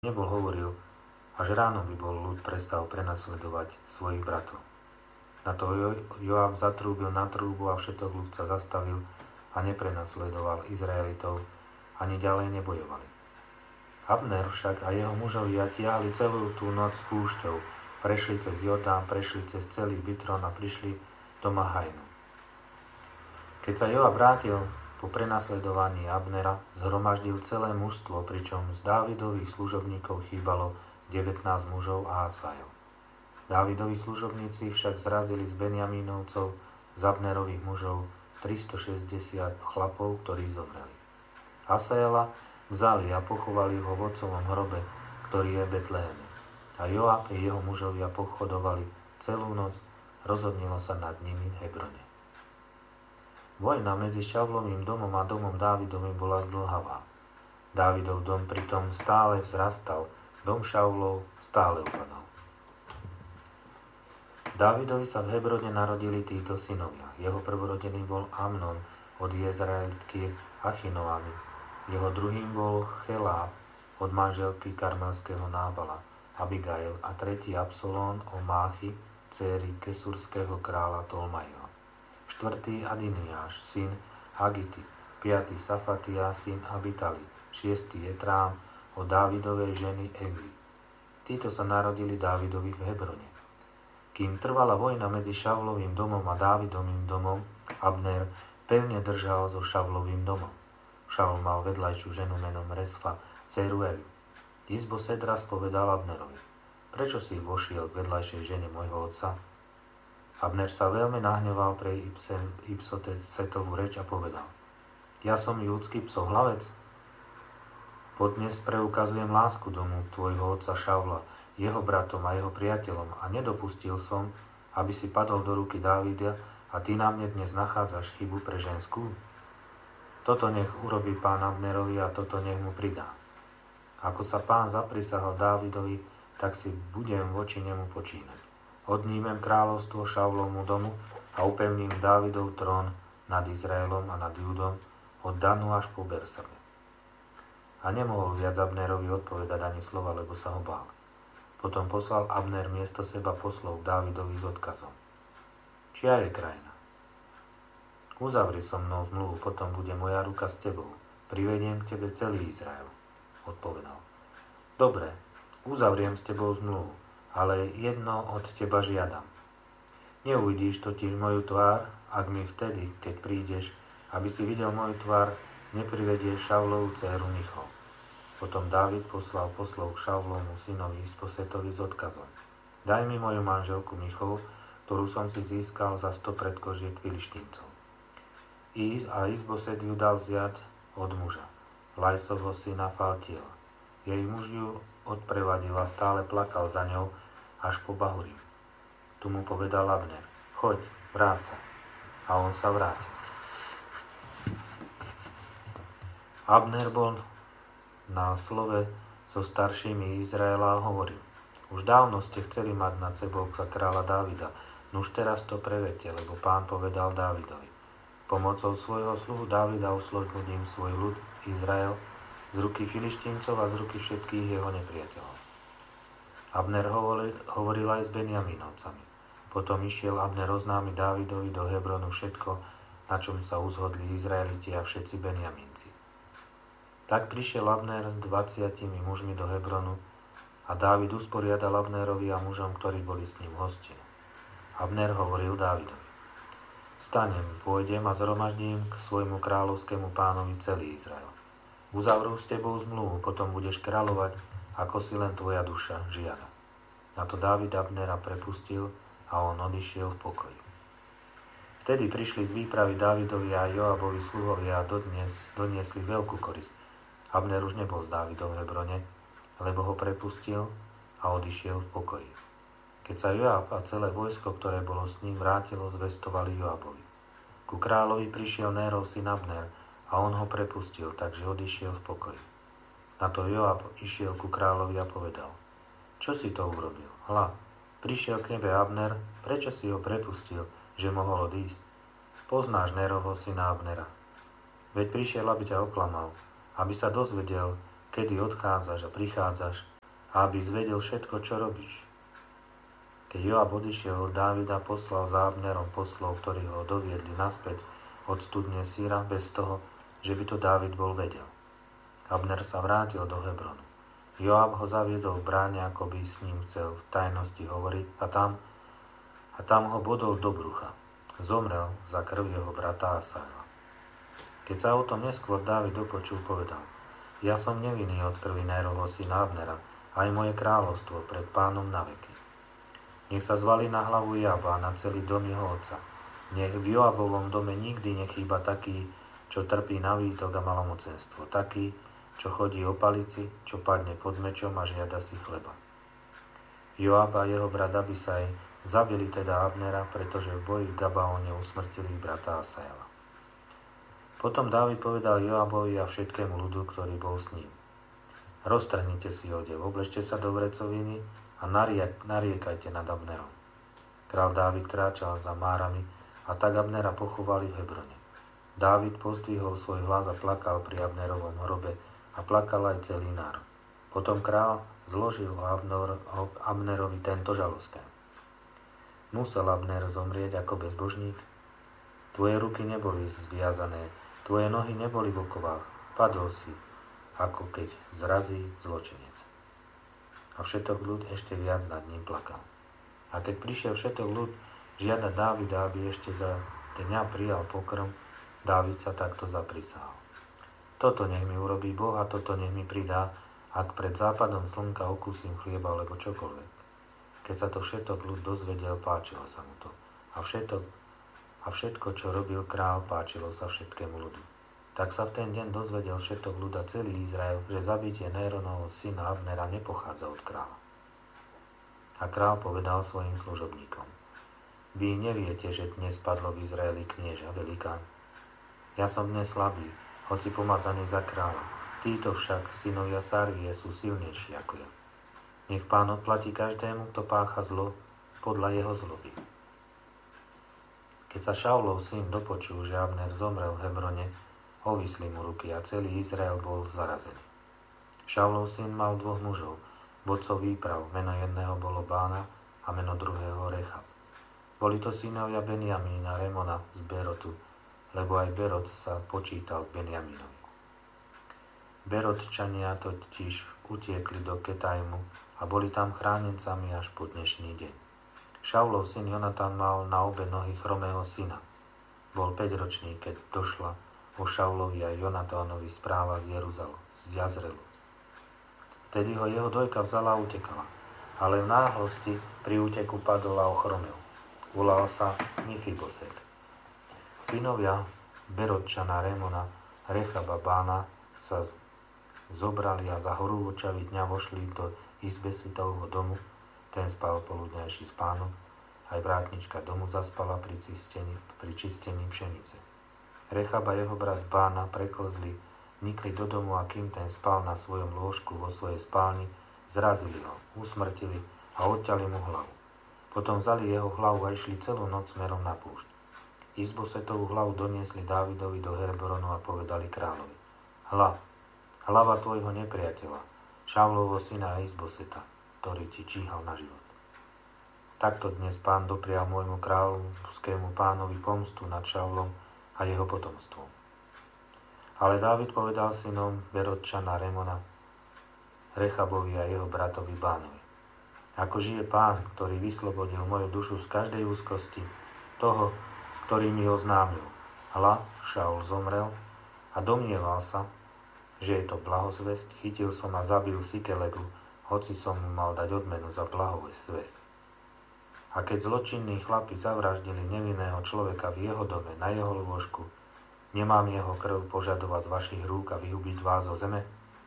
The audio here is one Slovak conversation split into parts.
nebol, hovoril, až ráno by bol ľud prestal prenasledovať svojich bratov. Na to Joab zatrúbil na trúbu a všetok ľud sa zastavil a neprenasledoval Izraelitov, ani ďalej nebojovali. Abner však a jeho mužovia tiahli celú tú noc púšťou, prešli cez Jordán, prešli cez celý Bitron a prišli do Mahajnu. Keď sa Joab vrátil po prenasledovaní Abnera, zhromaždil celé mužstvo, pričom z Dávidových služobníkov chýbalo 19 mužov a Asajov. Dávidovi služobníci však zrazili z Benjamínovcov, z Abnerových mužov 360 chlapov, ktorí zomreli. Asajela vzali a pochovali ho v otcovom hrobe, ktorý je v Betleheme. A Joab a jeho mužovia pochodovali celú noc, rozhodnilo sa nad nimi v Hebrone. Vojna medzi Šavlovým domom a domom Dávidovým bola zdĺhavá. Dávidov dom pritom stále vzrastal, dom Šavlov stále upadal. Dávidovi sa v Hebrone narodili títo synovia. Jeho prvorodený bol Amnon od Jezraelitky Achinoamy. Jeho druhým bol Cheláb od manželky karmelského Nábala, Abigail, a tretí Absalón o Máchy, dcéry kesurského kráľa Tolmajho. Štvrtý Adiniáš, syn Hagity, piatý Safatia, syn Abitali, šiestý Jetrám od Dávidovej ženy Egli. Títo sa narodili Dávidovi v Hebrone. Kým trvala vojna medzi Šavlovým domom a Dávidovým domom, Abner pevne držal so Šavlovým domom. Šavl mal vedľajšiu ženu menom Resfa, dceru Evu. Izboset raz povedal Abnerovi: prečo si vošiel k vedľajšej žene môjho otca? Abner sa veľmi nahneval pre Ibsosetovú reč a povedal: ja som júdsky psohlavec? Podnes preukazujem lásku domu tvojho otca Šavla, jeho bratom a jeho priateľom a nedopustil som, aby si padol do ruky Dávida a ty na mne dnes nachádzaš chybu pre ženskú? Toto nech urobí pán Abnerovi a toto nech mu pridá. Ako sa pán zaprisahal Dávidovi, tak si budem voči nemu počínať. Odnímem kráľovstvo Šavlovmu domu a upevním Dávidov trón nad Izraelom a nad Júdom od Danu až po Bersabe. A nemohol viac Abnerovi odpovedať ani slova, lebo sa ho bál. Potom poslal Abner miesto seba poslov Dávidovi s odkazom: čia je krajina? Uzavri so mnou zmluvu, potom bude moja ruka s tebou. Privediem k tebe celý Izrael. Odpovedal: dobre, uzavriem s tebou zmluvu, ale jedno od teba žiadam. Neuvidíš totiž moju tvár, ak mi vtedy, keď prídeš, aby si videl moju tvár, neprivedieš Šavlovú dcéru Michal. Potom Dávid poslal poslov k Šavlovmu synovi Isbosetovi s odkazom: daj mi moju manželku Michal, ktorú som si získal za 100 predkožiek Filištíncov. A Isboset ju dal vziať od muža, Lajsovho syna Faltiela. Jej muž ju odprevadil a stále plakal za ňou až po Bahurim. Tu mu povedal Abner: choď, vráť sa. A on sa vrátil. Abner bol na slove so staršími Izraela a hovoril: už dávno ste chceli mať nad sebou kráľa Dávida, nuž teraz to prevedte, lebo pán povedal Dávidovi: pomocou svojho sluhu Dávida oslobodím svoj ľud Izrael z ruky Filištíncov a z ruky všetkých jeho nepriateľov. Abner hovoril aj s Benjamínovcami. Potom išiel Abner oznámiť Dávidovi do Hebronu všetko, na čom sa uzhodli Izraeliti a všetci Benjamínci. Tak prišiel Abner s 20 mužmi do Hebronu a Dávid usporiadal Abnerovi a mužom, ktorí boli s ním v hostine. Abner hovoril Dávidovi: vstanem, pôjdem a zhromaždím k svojmu kráľovskému pánovi celý Izrael. Uzavrú s tebou zmluvu, potom budeš kráľovať, ako si len tvoja duša žiada. Na to Dávid Abnera prepustil a on odišiel v pokoji. Vtedy prišli z výpravy Dávidovi a Joabovi sluhovia a doniesli veľkú korisť. Abner už nebol s Dávidom v Hebrone, lebo ho prepustil a odišiel v pokoji. Keď sa Joab a celé vojsko, ktoré bolo s ním, vrátilo, zvestovali Joabovi. Ku kráľovi prišiel Nérov syn Abner a on ho prepustil, takže odišiel v pokoji. Na to Joab išiel ku kráľovi a povedal: čo si to urobil? Hľa, prišiel k tebe Abner, prečo si ho prepustil, že mohol odísť? Poznáš Nérovho syna Abnera. Veď prišiel, aby ťa oklamal, aby sa dozvedel, kedy odchádzaš a prichádzaš a aby zvedel všetko, čo robíš. Keď Joab odišiel od Dávida, poslal za Abnerom poslov, ktorí ho doviedli naspäť od studne Síra bez toho, že by to Dávid bol vedel. Abner sa vrátil do Hebronu. Joab ho zaviedol v bráne, ako by s ním chcel v tajnosti hovoriť a tam ho bodol do brucha. Zomrel za krv jeho brata Asaela. Keď sa o tom neskôr Dávid dopočul, povedal: Ja som nevinný od krvi Nérovho syna Abnera, aj moje kráľovstvo pred Pánom na veky. Nech sa zvalí na hlavu Joaba a na celý dom jeho otca. Nech v Joabovom dome nikdy nechýba taký, čo trpí na výtok a malomocenstvo, taký, čo chodí o palici, čo padne pod mečom a žiada si chleba. Joab a jeho brat Abisaj zabili teda Abnera, pretože v boji v Gabaóne usmrtili brata Asaela. Potom Dávid povedal Joabovi a všetkému ľudu, ktorý bol s ním: Roztrhnite si odev, obležte sa do vrecoviny a nariekajte nad Abnerom. Král Dávid kráčal za márami a tak Abnera pochovali v Hebrone. Dávid pozdvihol svoj hlas a plakal pri Abnerovom hrobe a plakal aj celý národ. Potom král zložil Abnerovi tento žalospev: Musel Abner zomrieť ako bezbožník? Tvoje ruky neboli zviazané, tvoje nohy neboli v okovách, padol si, ako keď zrazí zločinec. A všetok ľud ešte viac nad ním plakal. A keď prišiel všetok ľud žiadať Dávida, aby ešte za dňa prijal pokrm, Dávid sa takto zaprisahal: Toto nech mi urobí Boh a toto nech mi pridá, ak pred západom slnka okúsim chlieba alebo čokoľvek. Keď sa to všetok ľud dozvedel, páčilo sa mu to. A všetko, čo robil král, páčilo sa všetkému ľudu. Tak sa v ten deň dozvedel všetok ľud a celý Izrael, že zabitie Néronovho syna Abnera nepochádza od kráľa. A král povedal svojim služobníkom: Vy neviete, že dnes padlo v Izraeli knieža velikán? Ja som dnes slabý, hoci pomazaný za kráľa. Títo však, synovia Sarvie, sú silnejší ako ja. Nech Pán odplatí každému, kto pácha zlo, podľa jeho zloby. Keď sa Šaulov syn dopočul, že Abner zomrel v Hebrone, ovisli mu ruky a celý Izrael bol zarazený. Šaulov syn mal 2 mužov, vodcov výprav, meno jedného bolo Bána a meno druhého Rechab. Boli to synovia Benjamína, Remona z Berotu, lebo aj Berot sa počítal k Benjamínovi. Berotčania totiž utiekli do Ketajmu a boli tam chránencami až po dnešný deň. Šaulov syn Jonatan mal na obe nohy chromého syna. Bol 5-ročný, keď došla o Šaulovi a Jonatánovi správa z Jazrelu. Vtedy ho jeho dojka vzala a utekala, ale v náhlosti pri úteku padol a ochromel. Volal sa Mifiboset. Synovia Berotčana, Remona, Rechaba, Bána sa zobrali a za horúčavý dňa vošli do izbe Svitovho domu. Ten spal poludňajší spánok, aj vrátnička domu zaspala pri čistení pšenice. Rechab a jeho brat Bána preklzli, vnikli do domu a kým ten spal na svojom lôžku vo svojej spálni, zrazili ho, usmrtili a odťali mu hlavu. Potom vzali jeho hlavu a išli celú noc smerom na púšť. Izbosetovú hlavu doniesli Dávidovi do Hebronu a povedali kráľovi: Hlava tvojho nepriateľa, Šaulovho syna Izboseta, ktorý ti číhal na život. Takto dnes Pán doprial môjmu kráľovskému pánovi pomstu nad Šaulom a jeho potomstvom. Ale Dávid povedal synom Berotčana, Remona, Rechabovi a jeho bratovi Bánovi: Ako žije Pán, ktorý vyslobodil moju dušu z každej úzkosti, toho, ktorý mi ho známil. Šaul zomrel a domnieval sa, že je to blahozvesť, chytil som a zabil Sikelegu, hoci som mu mal dať odmenu za blahozvesť. A keď zločinní chlapi zavraždili nevinného človeka v jeho dome, na jeho lôžku, nemám jeho krv požadovať z vašich rúk a vyhubiť vás zo zeme?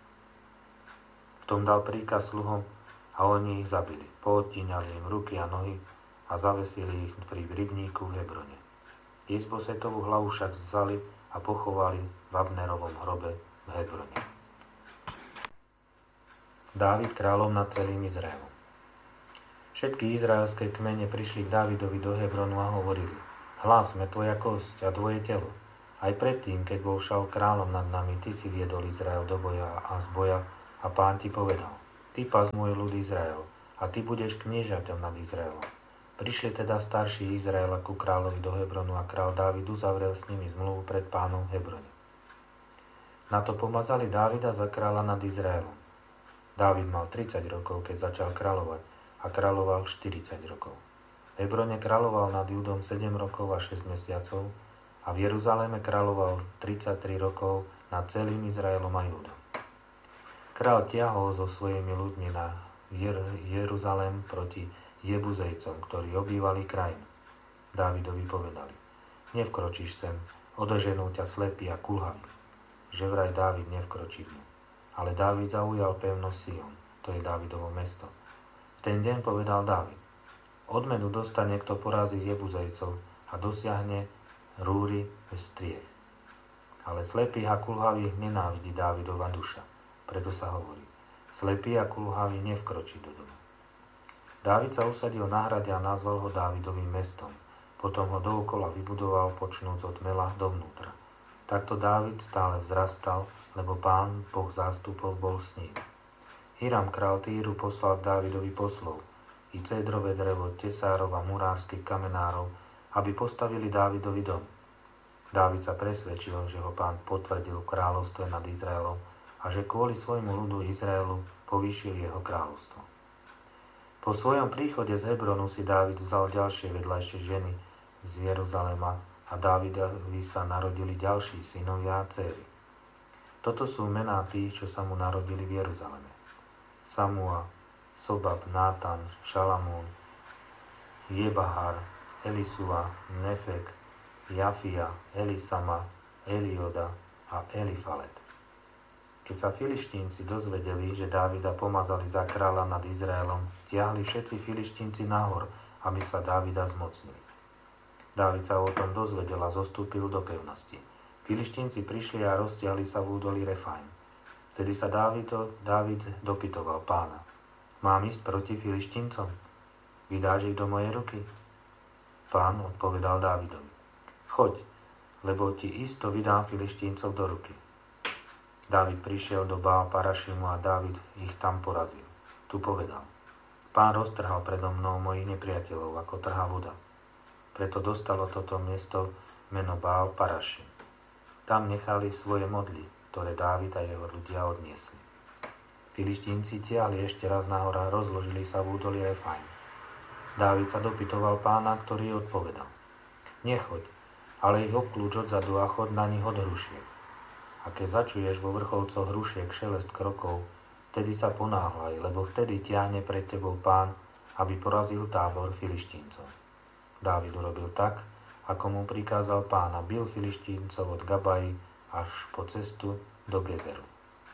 V tom dal príkaz sluhom a oni ich zabili. Poodtíňali im ruky a nohy a zavesili ich pri rybníku v Hebrone. Izbosetovú hlavu však vzali a pochovali v Abnerovom hrobe v Hebrone. Dávid kráľom nad celým Izraelom. Všetky izraelské kmene prišli k Dávidovi do Hebronu a hovorili: Hlásme tvoja kosť a tvoje telo. Aj predtým, keď bol Šaul kráľom nad nami, ty si viedol Izrael do boja a z boja a Pán ti povedal: ty pas môj ľud Izrael, a ty budeš kniežaťom nad Izraelom. Prišli teda starší Izraela ku kráľovi do Hebronu a král Dávid uzavrel s nimi zmluvu pred pánom v Hebrone. Na to pomazali Dávida za kráľa nad Izraelom. Dávid mal 30 rokov, keď začal kráľovať a kráľoval 40 rokov. V Hebrone kráľoval nad Judom 7 rokov a 6 mesiacov a v Jeruzaléme kráľoval 33 rokov nad celým Izraelom a Judom. Král tiahol so svojimi ľuďmi na Jeruzalém proti Jebuzejcom, ktorí obývali krajinu. Dávidovi povedali: nevkročíš sem, odoženú ťa slepý a kulhavý. Že vraj Dávid nevkročí v ňu. Ale Dávid zaujal pevnosť Sion, to je Dávidovo mesto. V ten deň povedal Dávid: odmenu dostane, kto porazí Jebuzejcov a dosiahne rúry striech. Ale slepých a kulhavých nenávidí Dávidova duša. Preto sa hovorí: slepý a kulhavý nevkročí do domu. Dávid sa usadil na hrade a nazval ho Dávidovým mestom. Potom ho dookola vybudoval, počnúc od mela dovnútra. Takto Dávid stále vzrastal, lebo Pán, Boh zástupov, bol s ním. Hiram, král Týru, poslal k Dávidovi poslov i cédrové drevo, tesárov a murárskych kamenárov, aby postavili Dávidovi dom. Dávid sa presvedčil, že ho Pán potvrdil v kráľovstve nad Izraelom a že kvôli svojmu ľudu Izraelu povýšil jeho kráľovstvo. Po svojom príchode z Hebronu si Dávid vzal ďalšie vedľajšie ženy z Jeruzalema a Dávidovi sa narodili ďalší synovia a dcéry. Toto sú mená tých, čo sa mu narodili v Jeruzaleme: Samua, Sobab, Nátan, Šalamún, Jebahar, Elisua, Nefek, Jafia, Elisama, Elioda a Elifalet. Keď sa Filištínci dozvedeli, že Dávida pomazali za kráľa nad Izraelom, tiahli všetci Filištínci nahor, aby sa Dávida zmocnili. Dávid sa o tom dozvedel a zostúpil do pevnosti. Filištínci prišli a roztiahli sa v údolí Refaim. Vtedy sa Dávid dopytoval Pána: mám ísť proti Filištíncom? Vydáš ich do mojej ruky? Pán odpovedal Dávidovi: choď, lebo ti isto vydám Filištíncov do ruky. Dávid prišiel do Bála Parašimu a Dávid ich tam porazil. Tu povedal: Pán roztrhal predo mnou mojich nepriateľov, ako trhá voda. Preto dostalo toto miesto meno Bál Parašim. Tam nechali svoje modly, ktoré Dávid a jeho ľudia odniesli. Filištínci tiahli ešte raz nahor a rozložili sa v údolí Refaim. Dávid sa dopytoval Pána, ktorý odpovedal: nechoď, ale ich obklúč odzadu a chod na nich od hrušiek. A keď začuješ vo vrcholcoch hrušiek šelest krokov, vtedy sa ponáhľaj, lebo vtedy tiahne pred tebou Pán, aby porazil tábor Filištíncov. Dávid urobil tak, ako mu prikázal Pán, a bil Filištíncov od Gabaji až po cestu do Gezeru.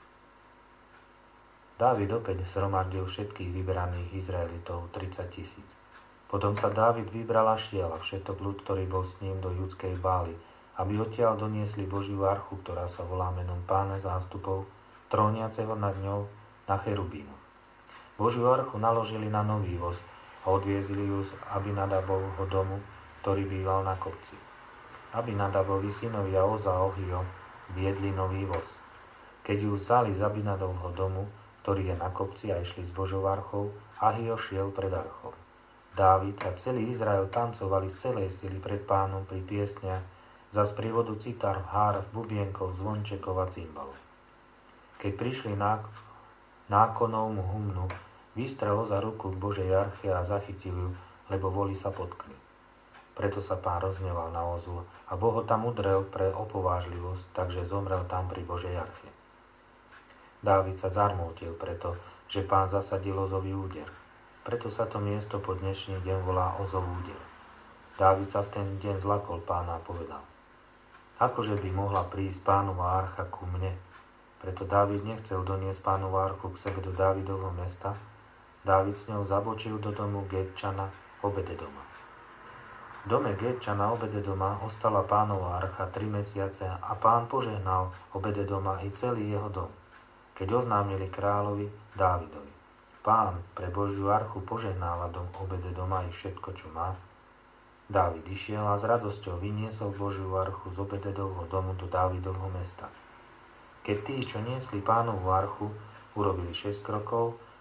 Dávid opäť zhromaždil všetkých vyberaných Izraelitov 30 000. Potom sa Dávid vybral a šiel a všetok ľud, ktorý bol s ním, do judskej Bály, aby odtiaľ doniesli Božiu archu, ktorá sa volá menom Pána zástupov, tróniaceho nad ňou na cherubínu. Božiu archu naložili na nový voz a odviezli ju z Abinadabovho domu, ktorý býval na kopci. Abinadabovi synovia Oza a Ohio viedli nový voz. Keď ju vzali z Abinadabovho domu, ktorý je na kopci, a išli s Božou archou, Ahio šiel pred archou. Dávid a celý Izrael tancovali z celej sily pred Pánom pri piesniach za sprievodu citar, hárv, bubienkov, zvončekov a cymbalov. Keď prišli nákonovmu humnu, vystrel za ruku k Božej arche a zachytil ju, lebo voli sa potkli. Preto sa Pán rozhneval na Ozu a Boh ho tam udrel pre opovážlivosť, takže zomrel tam pri Božej arche. Dávid sa zarmútil preto, že Pán zasadil Ozový úder. Preto sa to miesto po dnešný deň volá Ozov úder. Dávid sa v ten deň zlakol Pána a povedal: akože by mohla prísť Pánova archa ku mne? Preto Dávid nechcel doniesť Pánovu archu k sebe do Dávidovho mesta. Dávid s ňou zabočil do domu Gétčana Obededoma. V dome Gétčana Obededoma ostala Pánova archa 3 mesiace a Pán požehnal Obededoma i celý jeho dom. Keď oznámili kráľovi Dávidovi: Pán pre Božiu archu požehnáva dom Obededoma i všetko, čo má, Dávid išiel a s radosťou vyniesol Božiu archu z Obededovho domu do Dávidovho mesta. Keď tí, čo niesli Pánovu archu, urobili 6 krokov,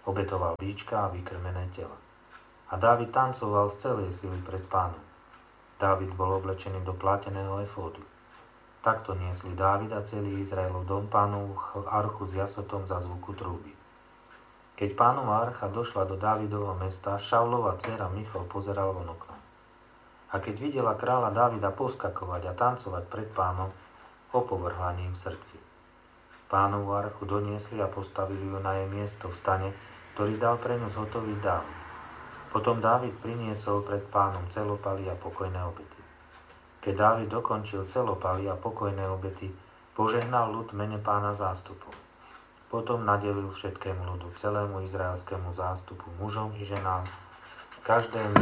obetoval víčka a vykrmené tela. A Dávid tancoval z celej sily pred Pánom. Dávid bol oblečený do pláteného efódu. Takto niesli Dávid a celý Izraelov dom Pánovu archu s jasotom za zvuku trúby. Keď Pánova archa došla do Dávidovho mesta, Šaulova dcéra Michal pozeral von oknom. A keď videla kráľa Dávida poskakovať a tancovať pred Pánom, opovrhla ním v srdci. Pánovu archu doniesli a postavili ju na jej miesto v stane, ktorý dal pre ňu zhotoviť Dávid. Potom Dávid priniesol pred Pánom celopaly a pokojné obety. Keď Dávid dokončil celopaly a pokojné obety, požehnal ľud mene Pána zástupov. Potom nadelil všetkému ľudu, celému izraelskému zástupu, mužom i ženám, každému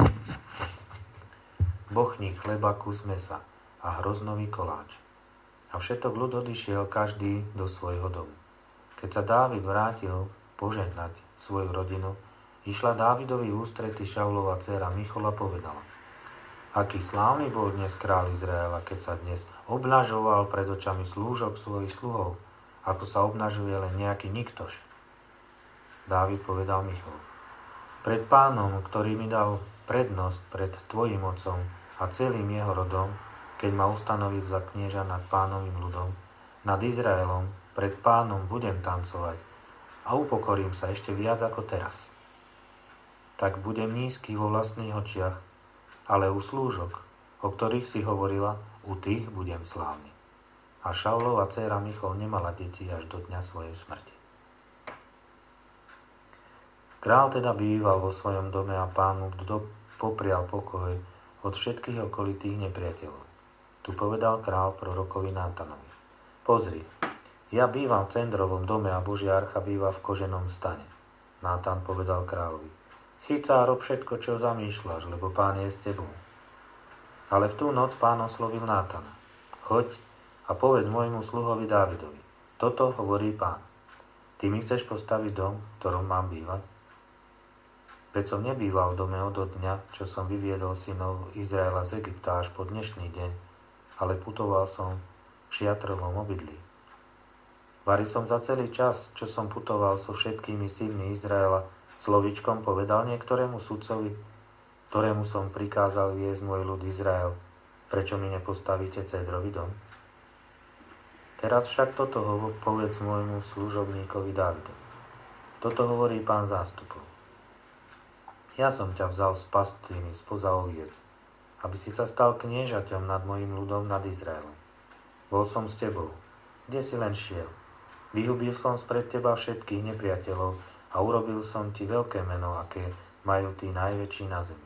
bochník chleba, kus mesa a hroznový koláč. A všetok ľud odišiel každý do svojho domu. Keď sa Dávid vrátil požehnať svoju rodinu, išla Dávidovi ústrety Šaulova dcéra Michal a povedala: Aký slávny bol dnes kráľ Izraela, keď sa dnes obnažoval pred očami slúžok svojich sluhov, ako sa obnažuje len nejaký niktoš. Dávid povedal Michal: Pred Pánom, ktorý mi dal prednosť pred tvojim otcom a celým jeho rodom, keď ma ustanoviť za knieža nad Pánovým ľudom, nad Izraelom, pred Pánom budem tancovať a upokorím sa ešte viac ako teraz. Tak budem nízky vo vlastných očiach, ale u slúžok, o ktorých si hovorila, u tých budem slávny. A Šaulova dcéra Michal nemala deti až do dňa svojej smrti. Král teda býval vo svojom dome a Pánu poprial pokoj od všetkých okolitých nepriateľov. Tu povedal král prorokovi Nátanovi: Pozri, ja bývam v cendrovom dome a Božia archa býva v koženom stane. Nátan povedal kráľovi: Chyť sa a rob všetko, čo zamýšľaš, lebo Pán je s tebou. Ale v tú noc Pán oslovil Nátana: Choď a povedz môjmu sluhovi Dávidovi: Toto hovorí Pán. Ty mi chceš postaviť dom, v ktorom mám bývať? Veď som nebýval v dome od dňa, čo som vyviedol synov Izraela z Egypta až po dnešný deň, ale putoval som v šiatrovom obydlí. Vari som za celý čas, čo som putoval so všetkými synmi Izraela, slovičkom povedal niektorému sudcovi, ktorému som prikázal viesť môj ľud Izrael: Prečo mi nepostavíte cédrový dom? Teraz však toto povedz môjmu služobníkovi Dávidovi: Toto hovorí Pán zástupov. Ja som ťa vzal z pastviny spoza oviec, aby si sa stal kniežaťom nad mojím ľudom, nad Izraelom. Bol som s tebou, kde si len šiel. Vyhubil som spred teba všetkých nepriateľov a urobil som ti veľké meno, aké majú tí najväčší na zemi.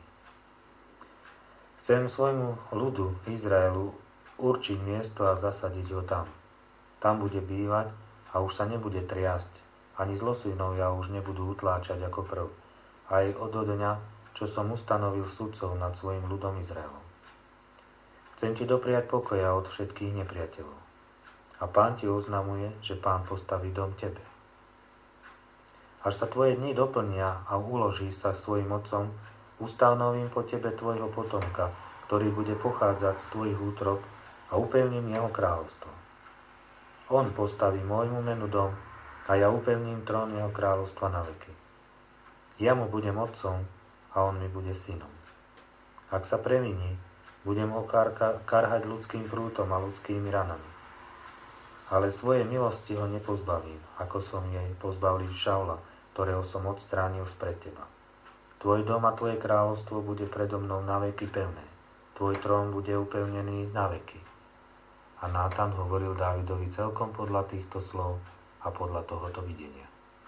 Chcem svojmu ľudu Izraelu určiť miesto a zasadiť ho tam. Tam bude bývať a už sa nebude triasť, ani zlosvinovia už nebudú utláčať ako prv, aj od dňa, čo som ustanovil sudcov nad svojim ľudom Izraelom. Chcem ti dopriať pokoja od všetkých nepriateľov. A Pán ti oznamuje, že Pán postaví dom tebe. Až sa tvoje dni doplnia a uloží sa svojim otcom, ustanovím po tebe tvojho potomka, ktorý bude pochádzať z tvojich útrob, a upevním jeho kráľovstvo. On postaví môjmu menu dom a ja upevním trón jeho kráľovstva na veky. Ja mu budem otcom a on mi bude synom. Ak sa previní, budem ho karhať ľudským prútom a ľudskými ranami. Ale svojej milosti ho nepozbavím, ako som jej pozbavil Šaula, ktorého som odstránil spred teba. Tvoj dom a tvoje kráľovstvo bude predo mnou na veky pevné. Tvoj trón bude upevnený na veky. A Nátan hovoril Dávidovi celkom podľa týchto slov a podľa tohoto videnia.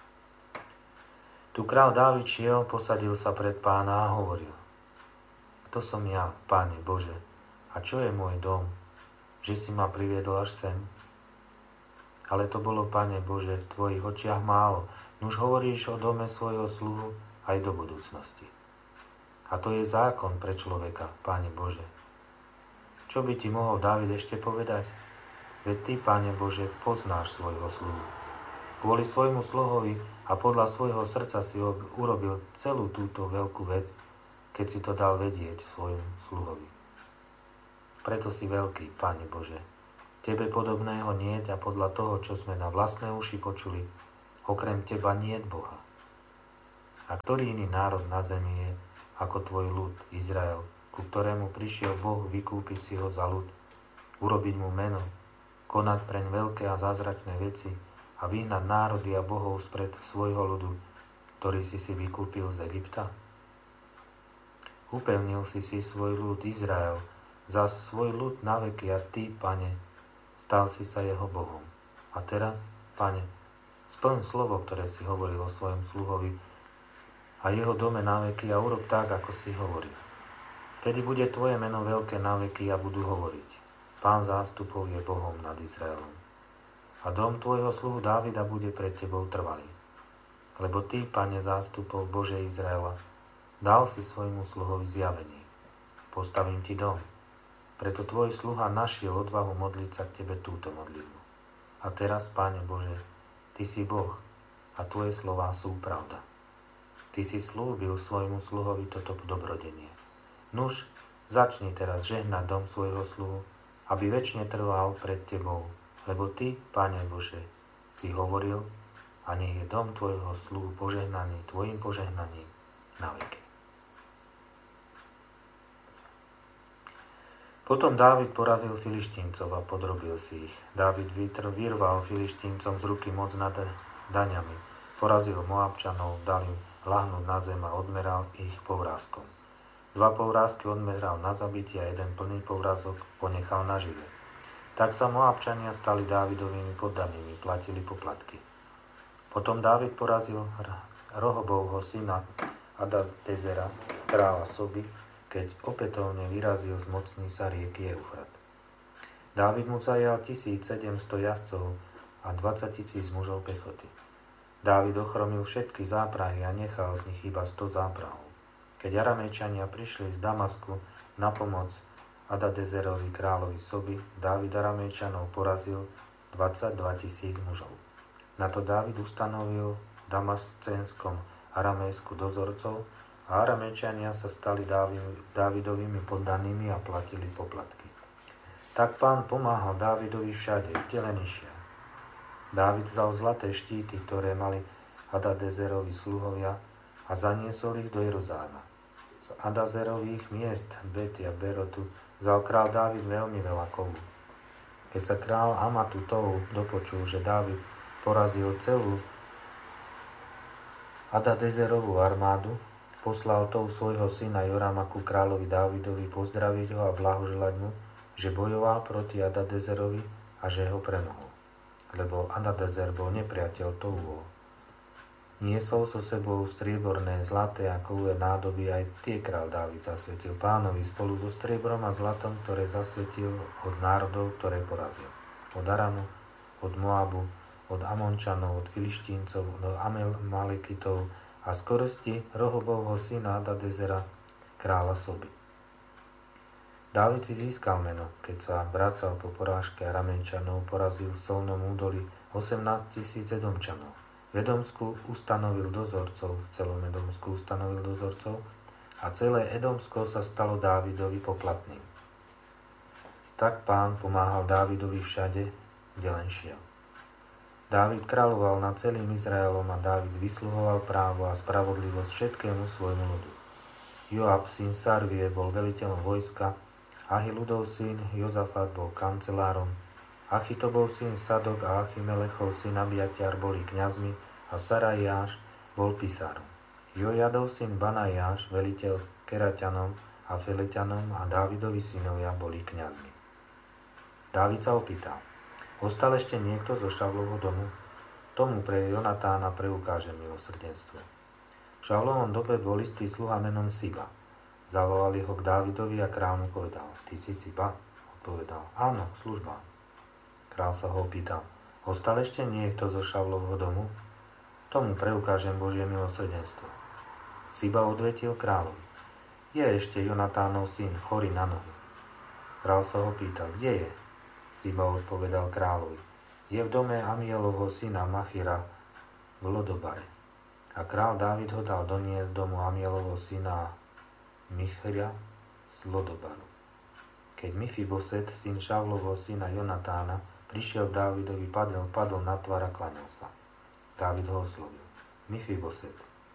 Tu král Dávid šiel, posadil sa pred Pána a hovoril: Kto som ja, Páne Bože, a čo je môj dom, že si ma priviedol až sem? Ale to bolo, Pane Bože, v tvojich očiach málo, nuž hovoríš o dome svojho sluhu aj do budúcnosti. A to je zákon pre človeka, Pane Bože. Čo by ti mohol Dávid ešte povedať? Veď ty, Pane Bože, poznáš svojho sluhu. Kvôli svojmu sluhovi a podľa svojho srdca si urobil celú túto veľkú vec, keď si to dal vedieť svojmu sluhovi. Preto si veľký, Pane Bože. Tebe podobného niet a podľa toho, čo sme na vlastné uši počuli, okrem teba niet Boha. A ktorý iný národ na zemi je ako tvoj ľud, Izrael, ku ktorému prišiel Boh vykúpiť si ho za ľud, urobiť mu meno, konať preň veľké a zázračné veci a vyhnať národy a bohov spred svojho ľudu, ktorý si vykúpil z Egypta? Upevnil si svoj ľud Izrael za svoj ľud na veky a ty, Pane, stal si sa jeho Bohom. A teraz, Pane, splň slovo, ktoré si hovoril o svojom sluhovi a jeho dome na veky a urob tak, ako si hovoril. Vtedy bude tvoje meno veľké na veky a budú hovoriť: Pán zástupov je Bohom nad Izraelom. A dom tvojho sluhu Dávida bude pred tebou trvalý. Lebo ty, Pane zástupov Bože Izraela, dal si svojmu sluhovi zjavenie. Postavím ti dom. Preto tvoj sluha našiel odvahu modliť sa k tebe túto modlitbu. A teraz, Pane Bože, ty si Boh a tvoje slová sú pravda. Ty si slúbil svojmu sluhovi toto dobrodenie. Nuž, začni teraz žehnať dom svojho sluhu, aby večne trval pred tebou, lebo ty, Pane Bože, si hovoril, a nech je dom tvojho sluhu požehnaný tvojim požehnaním na veky. Potom Dávid porazil Filištíncov a podrobil si ich. Dávid vyrval Filištíncom z ruky moc nad daňami, porazil Moabčanov, dal im ľahnúť na zem a odmeral ich povrázkom. 2 povrázky odmeral na zabitie a 1 plný povrázok ponechal na živé. Tak sa Moabčania stali Dávidovými poddanými, platili poplatky. Potom Dávid porazil Rohobovho syna Adadezera, kráľa Soby, keď opätovne vyrazil z mocní sa rieky Eufrat. Dávid mu zajal 1700 jazdcov a 20 000 mužov pechoty. Dávid ochromil všetky záprahy a nechal z nich iba 100 záprahov. Keď Aramejčania prišli z Damasku na pomoc Adadezerovi kráľovi Soby, Dávid Aramejčanov porazil 22 000 mužov. Na to Dávid ustanovil v Damascenskom Aramejsku dozorcov a Aramejčania sa stali Dávidovými poddanými a platili poplatky. Tak Pán pomáhal Dávidovi všade, kde len išiel. Dávid vzal zlaté štíty, ktoré mali Adadezerovi sluhovia, a zaniesol ich do Jeruzalema. Z Adazerových miest Bety a Berotu vzal král Dávid veľmi veľa kovu. Keď sa král Amatu Tou dopočul, že Dávid porazil celú Adadezerovú armádu, poslal Tou svojho syna Jorama ku kráľovi Dávidovi pozdraviť ho a blahoželať mu, že bojoval proti Adadezerovi a že ho premohol. Lebo Adadezer bol nepriateľ Touho. Niesol so sebou strieborné, zlaté a kovové nádoby, aj tie král Dávid zasvetil Pánovi spolu so striebrom a zlatom, ktoré zasvetil od národov, ktoré porazil. Od Aramu, od Moabu, od Amončanov, od Filištíncov, od Amalekitov a z koristi Rohobovho syna Adadezera, kráľa Soby. Dávid si získal meno, keď sa vracal po porážke Aramejčanov, porazil v Solnom údolí 18 000 Edomčanov. V Edomsku ustanovil dozorcov, v celom Edomsku ustanovil dozorcov a celé Edomsko sa stalo Dávidovi poplatným. Tak Pán pomáhal Dávidovi všade, kde len šiel. Dávid kráľoval nad celým Izraelom a Dávid vysluhoval právo a spravodlivosť všetkému svojmu ľudu. Joab, syn Sarvie, bol veliteľom vojska, Ahiludov syn Jozafat bol kancelárom, Achitobov syn Sadok a Achimelechov syn Abiatiar boli kňazmi a Sarajáš bol pisárom. Jojadov syn Banajáš, veliteľ Keraťanom a Feleťanom a Dávidovi synovia boli kňazmi. Dávid sa opýtal: ostal ešte niekto zo Šavlovho domu? Tomu pre Jonatána preukáže milosrdenstvo. V Šavlovom dobe bol istý sluha menom Siba. Zavolali ho k Dávidovi a kráľ mu povedal: Ty si Siba? Odpovedal: Áno, služba. Král sa ho opýtal: ostal ešte niekto zo Šavlovho domu? Tomu preukážem Božie milosrdenstvo. Siba odvetil kráľovi: Je ešte Jonatánov syn, chorý na nohy. Král sa ho pýtal: Kde je? Siba odpovedal kráľovi: Je v dome Amielovho syna Machira v Lodobare. A král Dávid ho dal doniesť domu Amielovho syna Michria z Lodobaru. Keď Mifiboset, syn Šavlovho syna Jonatána, prišiel k Dávidovi, padol na tvár a klaňal sa. Dávid ho oslovil: Mifiboset.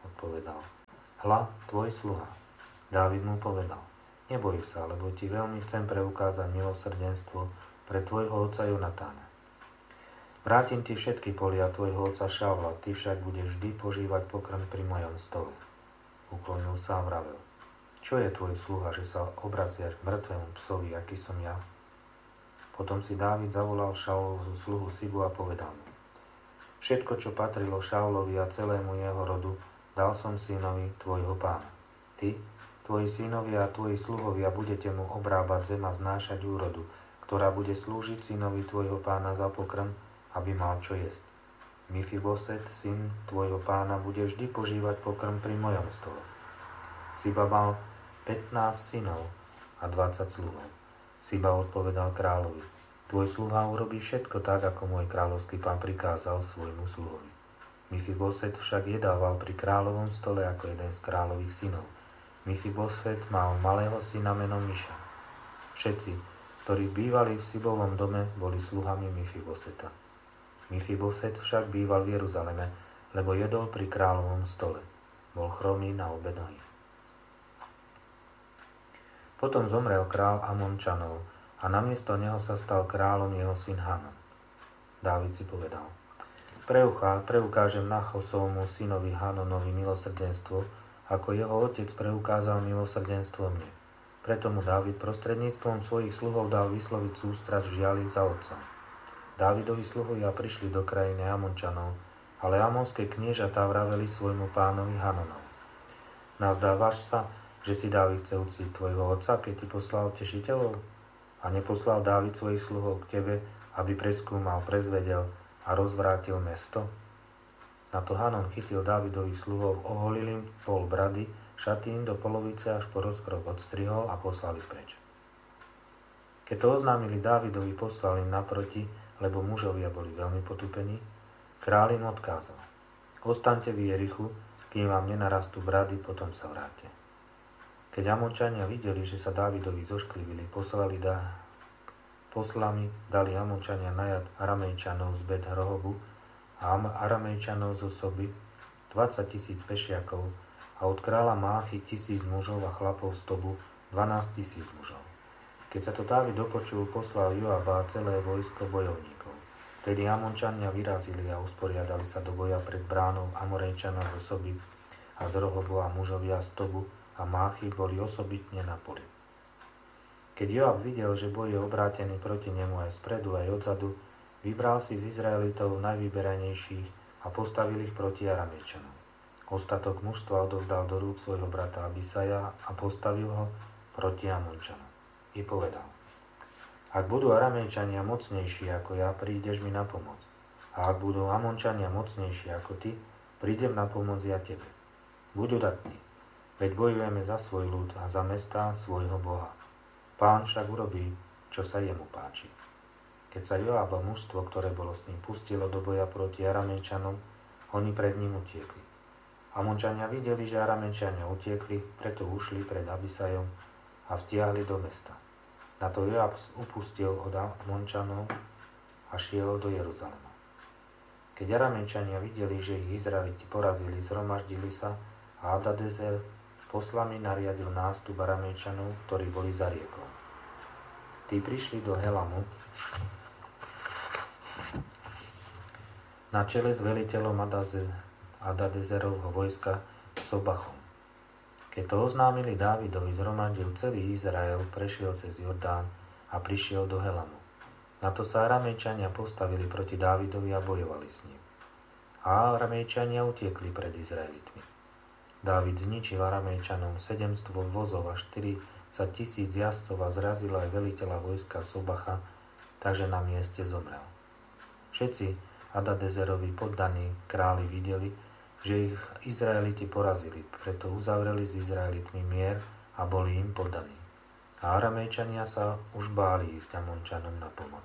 odpovedal: Hľa, tvoj sluha. Dávid mu povedal: Neboj sa, lebo ti veľmi chcem preukázať milosrdenstvo pre tvojho otca Jonatána. Vrátim ti všetky polia tvojho otca Šaula, ty však budeš vždy požívať pokrm pri mojom stole. Uklonil sa a vravel: Čo je tvoj sluha, že sa obraciaš k mŕtvemu psovi, aký som ja? Potom si Dávid zavolal Šaulovú sluhu Sibu a povedal mu: Všetko, čo patrilo Šaulovi a celému jeho rodu, dal som synovi tvojho pána. Ty, tvoji synovia a tvoji sluhovia budete mu obrábať zem a znášať úrodu, ktorá bude slúžiť synovi tvojho pána za pokrm, aby mal čo jesť. Mifiboset, syn tvojho pána, bude vždy požívať pokrm pri mojom stole. Siba mal 15 synov a 20 sluhov. Siba odpovedal kráľovi: Tvoj sluha urobí všetko tak, ako môj kráľovský pán prikázal svojmu sluhovi. Mifiboset však jedával pri kráľovom stole ako jeden z kráľových synov. Mifiboset mal malého syna menom Miša. Všetci, ktorí bývali v Sibovom dome, boli sluhami Mifiboseta. Mifiboset však býval v Jeruzaleme, lebo jedol pri kráľovom stole. Bol chromý na obe nohy. Potom zomrel král Amončanov a namiesto neho sa stal kráľom jeho syn Hanan. Dávid si povedal: Preukážem Nachosovmu synovi Hanonovi milosrdenstvo, ako jeho otec preukázal milosrdenstvo mne. Preto mu Dávid prostredníctvom svojich sluhov dal vysloviť sústrasť v žiali za otcom. Dávidovi sluhovia prišli do krajiny Amončanov, ale amonské kniežatá vraveli svojmu pánovi Hanonovi: Nazdávaš sa, že si Dávid chce uctiť tvojho otca, keď ti poslal tešiteľov? A neposlal Dávid svojich sluhov k tebe, aby preskúmal, prezvedel a rozvrátil mesto? Na to Hanon chytil Dávidových sluhov, oholil im pol brady, šaty im do polovice až po rozkrok odstrihol a poslal ich preč. Keď to oznámili Dávidovi, poslal im naproti, lebo mužovia boli veľmi potupení, kráľ im odkázal: Ostaňte v Jerichu, kým vám nenarastú brady, potom sa vráte. Keď Amončania videli, že sa Dávidovi zošklivili, poslami dali Amončania najať Aramejčanov z Bet Rohobu a Aramejčanov zo Soby, 20 000 pešiakov, a od kráľa Máchy 1000 mužov a chlapov z Tobu 12 000 mužov. Keď sa to Dávid dopočul, poslal Joaba a celé vojsko bojovníkov. Tedy Amončania vyrazili a usporiadali sa do boja pred bránou Amorejčana zo Soby a z Rohobu, a mužovia z Tobu a Máchy boli osobitne na poli. Keď Joab videl, že boj je obrátený proti nemu aj spredu, aj odzadu, vybral si z Izraelitov najvyberanejších a postavil ich proti Aramejčanom. Ostatok mužstva odovzdal do rúk svojho brata Abisaja a postavil ho proti Amončanom. I povedal: Ak budú Aramejčania mocnejší ako ja, prídeš mi na pomoc. A ak budú Amončania mocnejší ako ty, prídem na pomoc ja tebe. Buď udatný, veď bojujeme za svoj ľud a za mestá svojho Boha. Pán však urobí, čo sa jemu páči. Keď sa Joab a mužstvo, ktoré bolo s ním, pustilo do boja proti Aramejčanom, oni pred ním utiekli. Amončania videli, že Aramejčania utiekli, preto ušli pred Abisajom a vtiahli do mesta. Na to Joab upustil od Amončanov a šiel do Jeruzalema. Keď Aramejčania videli, že ich Izraeliti porazili, zhromaždili sa a Hadadezer poslami nariadil nástup Aramejčanov, ktorí boli za riekou. Tí prišli do Helamu na čele s veliteľom Hadadezerovho vojska Sobachom. Keď to oznámili Dávidovi, zhromaždil celý Izrael, prešiel cez Jordán a prišiel do Helamu. Na to sa Aramejčania postavili proti Dávidovi a bojovali s ním. A Aramejčania utiekli pred Izraelitmi. Dávid zničil Aramejčanom 700 vozov a 40 000 jazdcov a zrazil aj veliteľa vojska Sobacha, takže na mieste zomrel. Všetci Hadadezerovi poddaní králi videli, že ich Izraeliti porazili, preto uzavreli s Izraelitmi mier a boli im poddaní. A Aramejčania sa už báli ísť Amončanom na pomoc.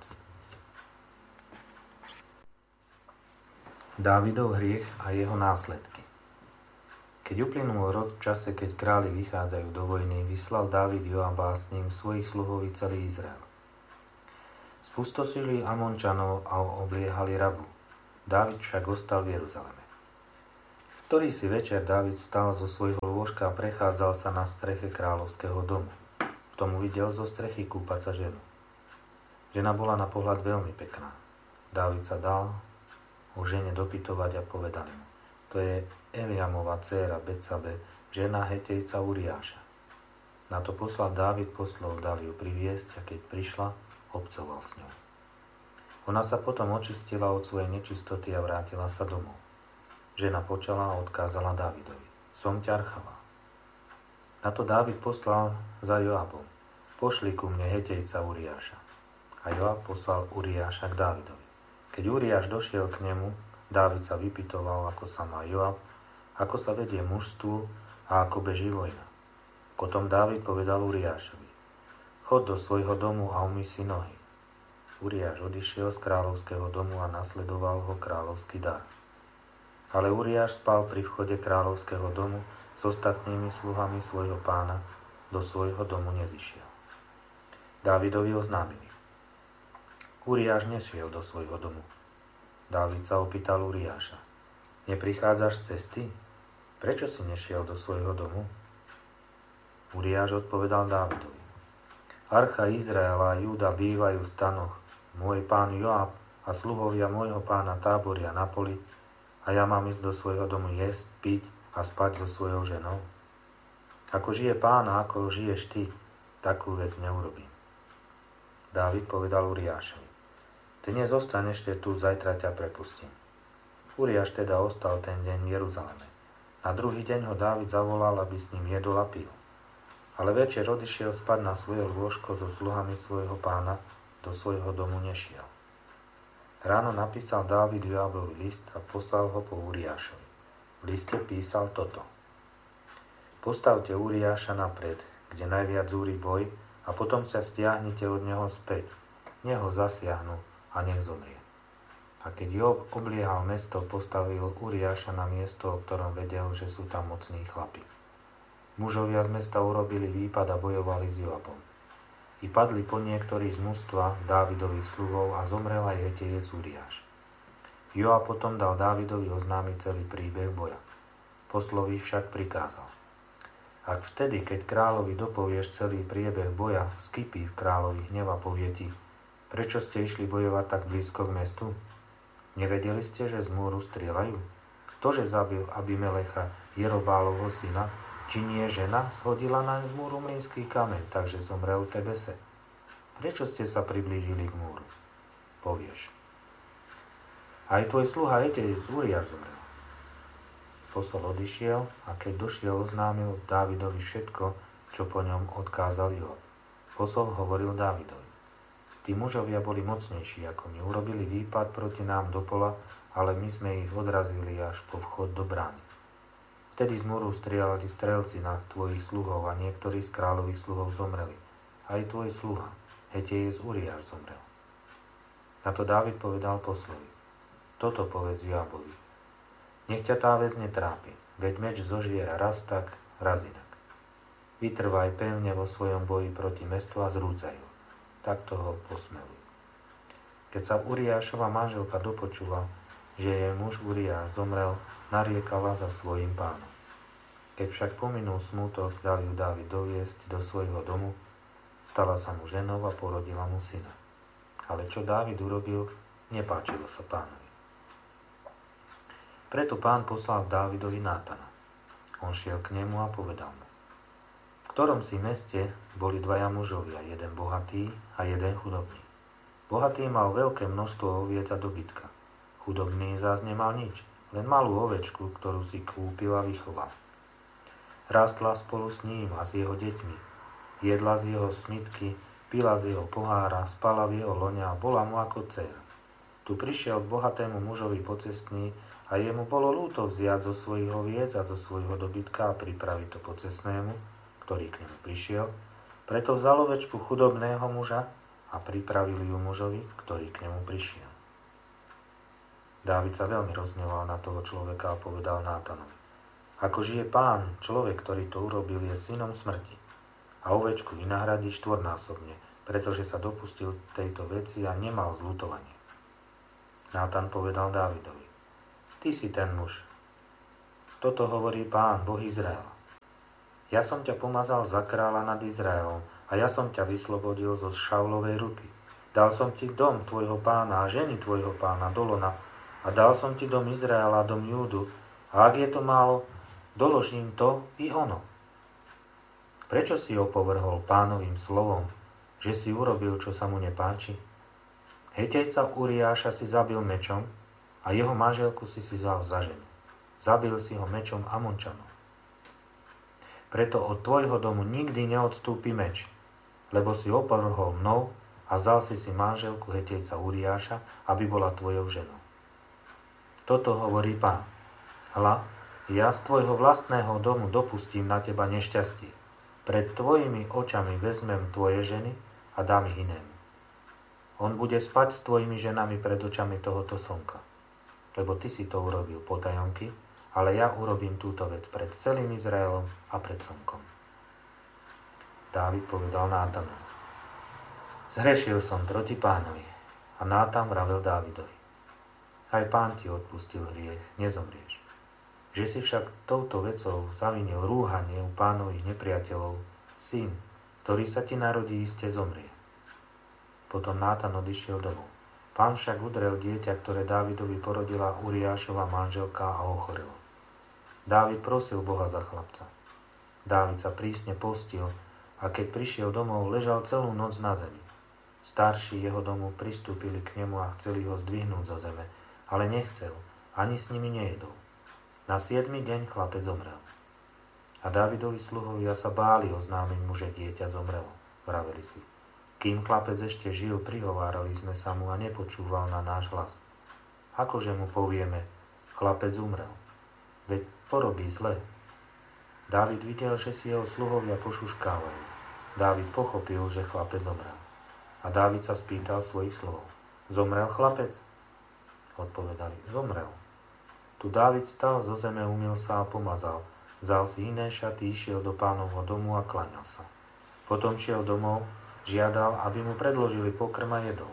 Dávidov hriech a jeho následky. Keď uplynul rok, v čase, keď králi vychádzajú do vojny, vyslal Dávid Joaba s ním svojich sluhov i celý Izrael. Spustosili Amončanov a obliehali Rabu. Dávid však ostal v Jeruzaleme. V Ktorý si večer Dávid stal zo svojho lôžka a prechádzal sa na streche kráľovského domu. V tom uvidel zo strechy kúpať sa ženu. Žena bola na pohľad veľmi pekná. Dávid sa dal o žene dopytovať a povedal mu: to je Eliamova dcéra Betsabe, žena Hetejca Uriáša. Na to poslal Dávid poslov, dal ju priviesť a keď prišla, obcoval s ňou. Ona sa potom očistila od svojej nečistoty a vrátila sa domov. Žena počala a odkázala Dávidovi: som ťarchavá. Na to Dávid poslal za Joabom: pošli ku mne Hetejca Uriáša. A Joab poslal Uriáša k Dávidovi. Keď Uriáš došiel k nemu, Dávid sa vypytoval, ako sa má Joab, ako sa vedie mužstvu a ako beží vojna. Potom Dávid povedal Uriášovi: chod do svojho domu a umyj si nohy. Uriáš odišiel z kráľovského domu a nasledoval ho kráľovský dar. Ale Uriáš spal pri vchode kráľovského domu s ostatnými sluhami svojho pána, do svojho domu nezišiel. Dávidovi oznámili: Uriáš nešiel do svojho domu. Dávid sa opýtal Uriáša: neprichádzaš z cesty? Prečo si nešiel do svojho domu? Uriáš odpovedal Dávidovi: archa Izraela a Júda bývajú v stanoch, môj pán Joab a sluhovia môjho pána táboria na poli, a ja mám ísť do svojho domu jesť, piť a spať so svojou ženou? Ako žije pán a ako žiješ ty, takú vec neurobím. Dávid povedal Uriášovi: dnes zostaneš tu, zajtra ťa prepustím. Uriáš teda ostal ten deň v Jeruzaleme. Na druhý deň ho Dávid zavolal, aby s ním jedol a pil. Ale večer odišiel spať na svoje lôžko so sluhami svojho pána, do svojho domu nešiel. Ráno napísal Dávid Joabovi list a poslal ho po Uriášovi. V liste písal toto: postavte Uriáša napred, kde najviac zúri boj, a potom sa stiahnite od neho späť. Nech ho zasiahnu a nech zomrie. A keď Joab obliehal mesto, postavil Uriáša na miesto, o ktorom vedel, že sú tam mocní chlapi. Mužovia z mesta urobili výpad a bojovali s Joabom. I padli po niektorí z mužstva z Dávidových sluhov a zomrel aj Hetejec Uriáš. Joab potom dal Dávidovi oznámiť celý príbeh boja. Poslovi však prikázal: ak vtedy, keď kráľovi dopovieš celý priebeh boja, skypí v kráľovi hnev a povie ti: prečo ste išli bojovať tak blízko k mestu? Nevedeli ste, že z múru strieľajú? Ktože zabil Abimelecha, Jerobálovho syna? Či nie žena zhodila naň z múru mlynský kameň, takže zomrel v Tebese? Prečo ste sa priblížili k múru? Povieš: aj tvoj sluha Hetejec Uriáš zomrel. Posol odišiel a keď došiel, oznámil Dávidovi všetko, čo po ňom odkázal Joab. Posol hovoril Dávidovi: tí mužovia boli mocnejší ako my, urobili výpad proti nám do pola, ale my sme ich odrazili až po vchod do brány. Vtedy z múru strieľali strelci na tvojich sluhov a niektorí z kráľových sluhov zomreli. Aj tvoj sluha, Hetejec Uriáš, zomrel. Na to Dávid povedal poslovi: toto povedz Joabovi: nech ťa tá vec netrápi, veď meč zožiera raz tak, raz inak. Vytrvaj pevne vo svojom boji proti mestu a zrúcaj ho. Takto ho posmeluj. Keď sa Uriášova manželka dopočula, že jej muž Uriáš zomrel, nariekala za svojím pánom. Keď však pominul smútok, dal ju Dávid doviesť do svojho domu, stala sa mu ženou a porodila mu syna. Ale čo Dávid urobil, nepáčilo sa pánovi. Preto pán poslal Dávidovi Nátana. On šiel k nemu a povedal mu: v ktorom si meste boli dvaja mužovia, jeden bohatý a jeden chudobný. Bohatý mal veľké množstvo oviec a dobytka. Chudobný zás nemal nič, len malú ovečku, ktorú si kúpil a vychoval. Rástla spolu s ním a s jeho deťmi. Jedla z jeho smitky, pila z jeho pohára, spala v jeho lone a bola mu ako dcéra. Tu prišiel k bohatému mužovi pocestný a jemu bolo ľúto vziať zo svojich oviec a zo svojho dobytka a pripraviť to pocestnému, ktorý k nemu prišiel. Preto vzal ovečku chudobného muža a pripravil ju mužovi, ktorý k nemu prišiel. Dávid sa veľmi rozhneval na toho človeka a povedal Nátanovi: ako žije pán, človek, ktorý to urobil, je synom smrti. A ovečku vynahradí štvornásobne, pretože sa dopustil tejto veci a nemal zľutovanie. Nátan povedal Dávidovi: ty si ten muž. Toto hovorí Pán, Boh Izraela. Ja som ťa pomazal za kráľa nad Izraelom a ja som ťa vyslobodil zo Šaulovej ruky. Dal som ti dom tvojho pána a ženy tvojho pána Dolona a dal som ti dom Izraela a dom Júdu. A ak je to málo, doložím to i ono. Prečo si opovrhol Pánovým slovom, že si urobil, čo sa mu nepáči? Hetejca Uriáša si zabil mečom a jeho manželku si vzal za ženu. Zabil si ho mečom Amončanov. Preto od tvojho domu nikdy neodstúpi meč, lebo si opovrhol mnou a vzal si manželku Hetejca Uriáša, aby bola tvojou ženou. Toto hovorí Pán. Hľa, ja z tvojho vlastného domu dopustím na teba nešťastie. Pred tvojimi očami vezmem tvoje ženy a dám ich inému. On bude spať s tvojimi ženami pred očami tohoto slnka. Lebo ty si to urobil potajomky, ale ja urobím túto vec pred celým Izraelom a pred slnkom. Dávid povedal Nátanovi. Zhrešil som proti Pánovi. A Nátan vravel Dávidovi. Aj Pán ti odpustil hriech, nezomrieš. Že si však touto vecou zavinil rúhanie u Pánových nepriateľov, syn, ktorý sa ti narodí, iste zomrie. Potom Nátan odišiel domov. Pán však udrel dieťa, ktoré Dávidovi porodila Uriášova manželka a ochorelo. Dávid prosil Boha za chlapca. Dávid sa prísne postil a keď prišiel domov, ležal celú noc na zemi. Starší jeho domu pristúpili k nemu a chceli ho zdvihnúť zo zeme, ale nechcel, ani s nimi nejedol. Na 7. deň chlapec zomrel. A Dávidovi sluhovia sa báli oznámiť mu, že dieťa zomrelo. Vraveli si. Kým chlapec ešte žil, prihovárali sme sa mu a nepočúval na náš hlas. Akože mu povieme, chlapec umrel. Veď porobí zle. Dávid videl, že si jeho sluhovia pošuškávajú. Dávid pochopil, že chlapec zomrel. A Dávid sa spýtal svojich slov. Zomrel chlapec? Odpovedali, zomrel. Tu Dávid stal zo zeme, umyl sa a pomazal. Vzal si iné šaty, išiel do Pánovho domu a klaňal sa. Potom šiel domov, žiadal, aby mu predložili pokrm a jedol.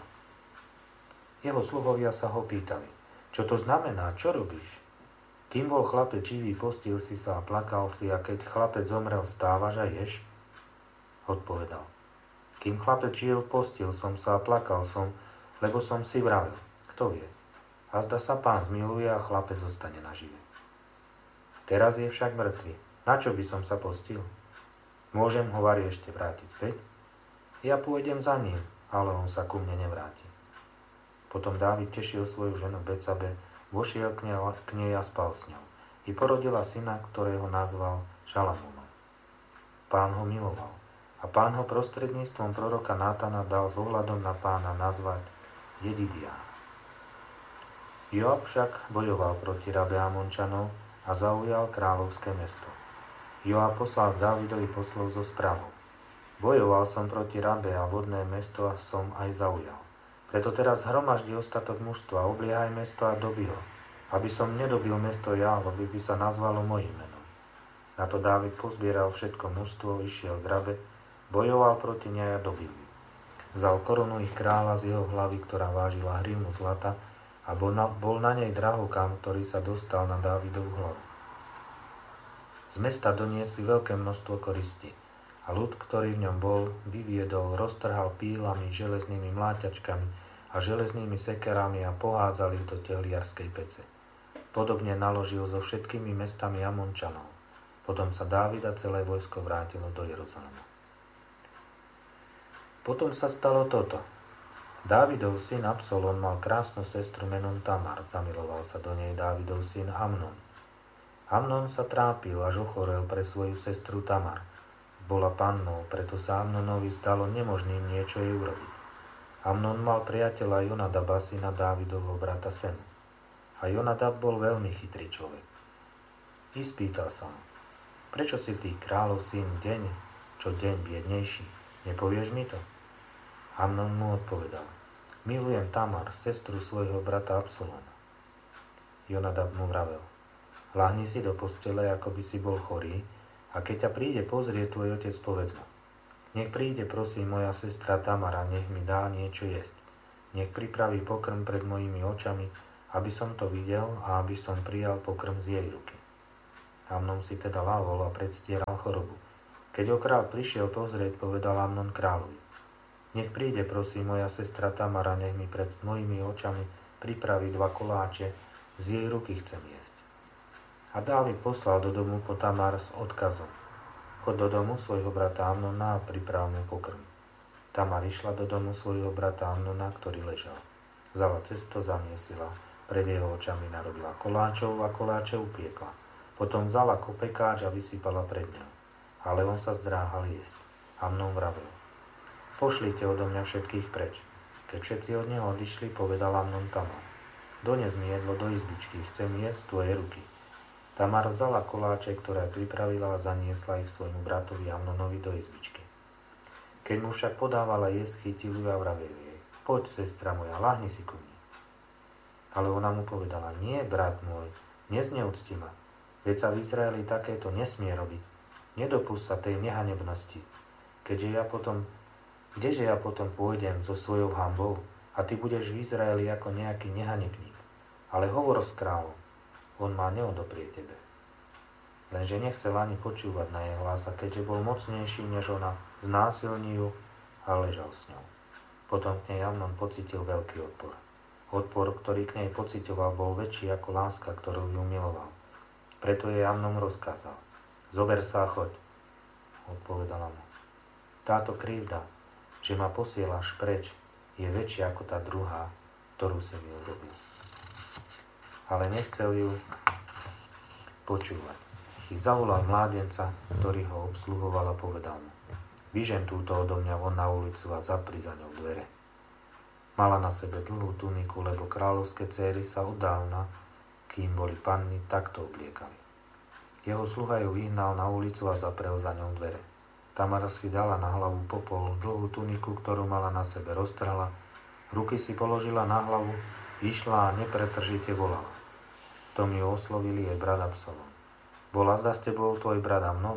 Jeho sluhovia sa ho pýtali, čo to znamená, čo robíš? Kým bol chlapec živý, postil si sa a plakal si, a keď chlapec zomrel, stávaš a ješ? Odpovedal. Kým chlapec žil, postil som sa a plakal som, lebo som si vravel, kto vie? A zda sa Pán zmiluje a chlapec zostane nažive. Teraz je však mŕtvy. Na čo by som sa postil? Môžem ho vari ešte vrátiť späť? Ja pôjdem za ním, ale on sa ku mne nevráti. Potom Dávid tešil svoju ženu Betsabe, vošiel k nej a spal s ňou. I porodila syna, ktorého nazval Šalamúnom. Pán ho miloval a Pán ho prostredníctvom proroka Nátana dal s ohľadom na Pána nazvať Jedidiá. Joab však bojoval proti rabe Amončanov a zaujal kráľovské mesto. Joab poslal Dávidovi poslov so správou. Bojoval som proti rabe a vodné mesto a som aj zaujal. Preto teraz hromaždi ostatok mužstva, obliehaj mesto a dobi ho, aby som nedobil mesto ja, lebo by sa nazvalo mojím menom. Na to Dávid pozbieral všetko mužstvo, išiel k rabe, bojoval proti nej a dobil ju. Vzal korunu ich kráľa z jeho hlavy, ktorá vážila hrivnu zlata, a bol na nej drahokam, ktorý sa dostal na Dávidovú hlavu. Z mesta doniesli veľké množstvo koristí a ľud, ktorý v ňom bol, vyviedol, roztrhal pílami, železnými mláťačkami a železnými sekerami a pohádzali do tehliarskej pece. Podobne naložil so všetkými mestami Amončanov. Potom sa Dávid a celé vojsko vrátilo do Jeruzalema. Potom sa stalo toto. Dávidov syn Absalom mal krásnu sestru menom Tamar, zamiloval sa do nej Dávidov syn Amnon. Amnon sa trápil, až ochorel pre svoju sestru Tamar. Bola pannou, preto sa Amnonovi zdalo nemožným niečo jej urobiť. Amnon mal priateľa Jonadaba, syna Dávidovho brata Semu. A Jonadab bol veľmi chytrý človek. I spýtal sa mu, prečo si ty, kráľov syn, deň, čo deň biednejší? Nepovieš mi to? Amnon mu odpovedal, milujem Tamar, sestru svojho brata Absaloma. Jonadab mu vravel, ľahni si do postele, ako by si bol chorý, a keď ťa príde pozrieť tvoj otec, povedz mu. Nech príde, prosím, moja sestra Tamara, nech mi dá niečo jesť. Nech pripraví pokrm pred mojimi očami, aby som to videl a aby som prijal pokrm z jej ruky. Amnon si teda lávol a predstieral chorobu. Keď ho král prišiel pozrieť, povedal Amnon kráľovi: Nech príde, prosím, moja sestra Tamara, nech mi pred mojimi očami pripraví 2 koláče, z jej ruky chcem jesť. A Dávid poslal do domu po Tamar s odkazom: Chod do domu svojho brata Amnona a priprav mu pokrm. Tamar išla do domu svojho brata Amnona, ktorý ležal. Vzala cesto, zamiesila, pred jeho očami narobila koláčov a koláče upiekla. Potom vzala kopekáč a vysypala pred ňou. Ale on sa zdráhal jesť. Amnon vravel: Pošlite odo mňa všetkých preč. Keď všetci od neho odišli, povedal Amnon Tamar: Dones mi jedlo do izbičky, chcem jesť z tvojej ruky. Tamar vzala koláče, ktoré pripravila a zaniesla ich svojmu bratovi Amnonovi do izbičky. Keď mu však podávala jesť, chytil ju a vravel jej: Poď, sestra moja, ľahni si ku mne. Ale ona mu povedala: Nie, brat môj, nezneúcti ma. Veď sa v Izraeli takéto nesmie robiť. Nedopusť sa tej nehanebnosti. Kdeže ja potom pôjdem so svojou hanbou a ty budeš v Izraeli ako nejaký nehanebník. Ale hovor s kráľom, on ma neodoprie tebe. Lenže nechcel ani počúvať na jej hlas, a keďže bol mocnejší než ona, znásilní ju a ležal s ňou. Potom k nej Amnon pocitil veľký odpor. Odpor, ktorý k nej pocitoval, bol väčší ako láska, ktorú ju miloval. Preto jej Amnon rozkázal: Zober sa a choď. Odpovedala mu: Táto krivda, že ma posielaš preč, je väčšia ako tá druhá, ktorú si mi urobil. Ale nechcel ju počúvať. I zavolal mládenca, ktorý ho obsluhoval, a povedal mu: Vyžen túto odo mňa von na ulicu a zapri za ňou dvere. Mala na sebe dlhú tuniku, lebo kráľovské céry sa oddávna, kým boli panny, takto obliekali. Jeho sluha ju vyhnal na ulicu a zaprel za ňou dvere. Tamara si dala na hlavu popol, dlhú tuniku, ktorú mala na sebe, roztrhla, ruky si položila na hlavu, išla a nepretržite volala. V tom ju oslovili jej brat Absalom: Bola zda s tebou tvoj brat Amnon?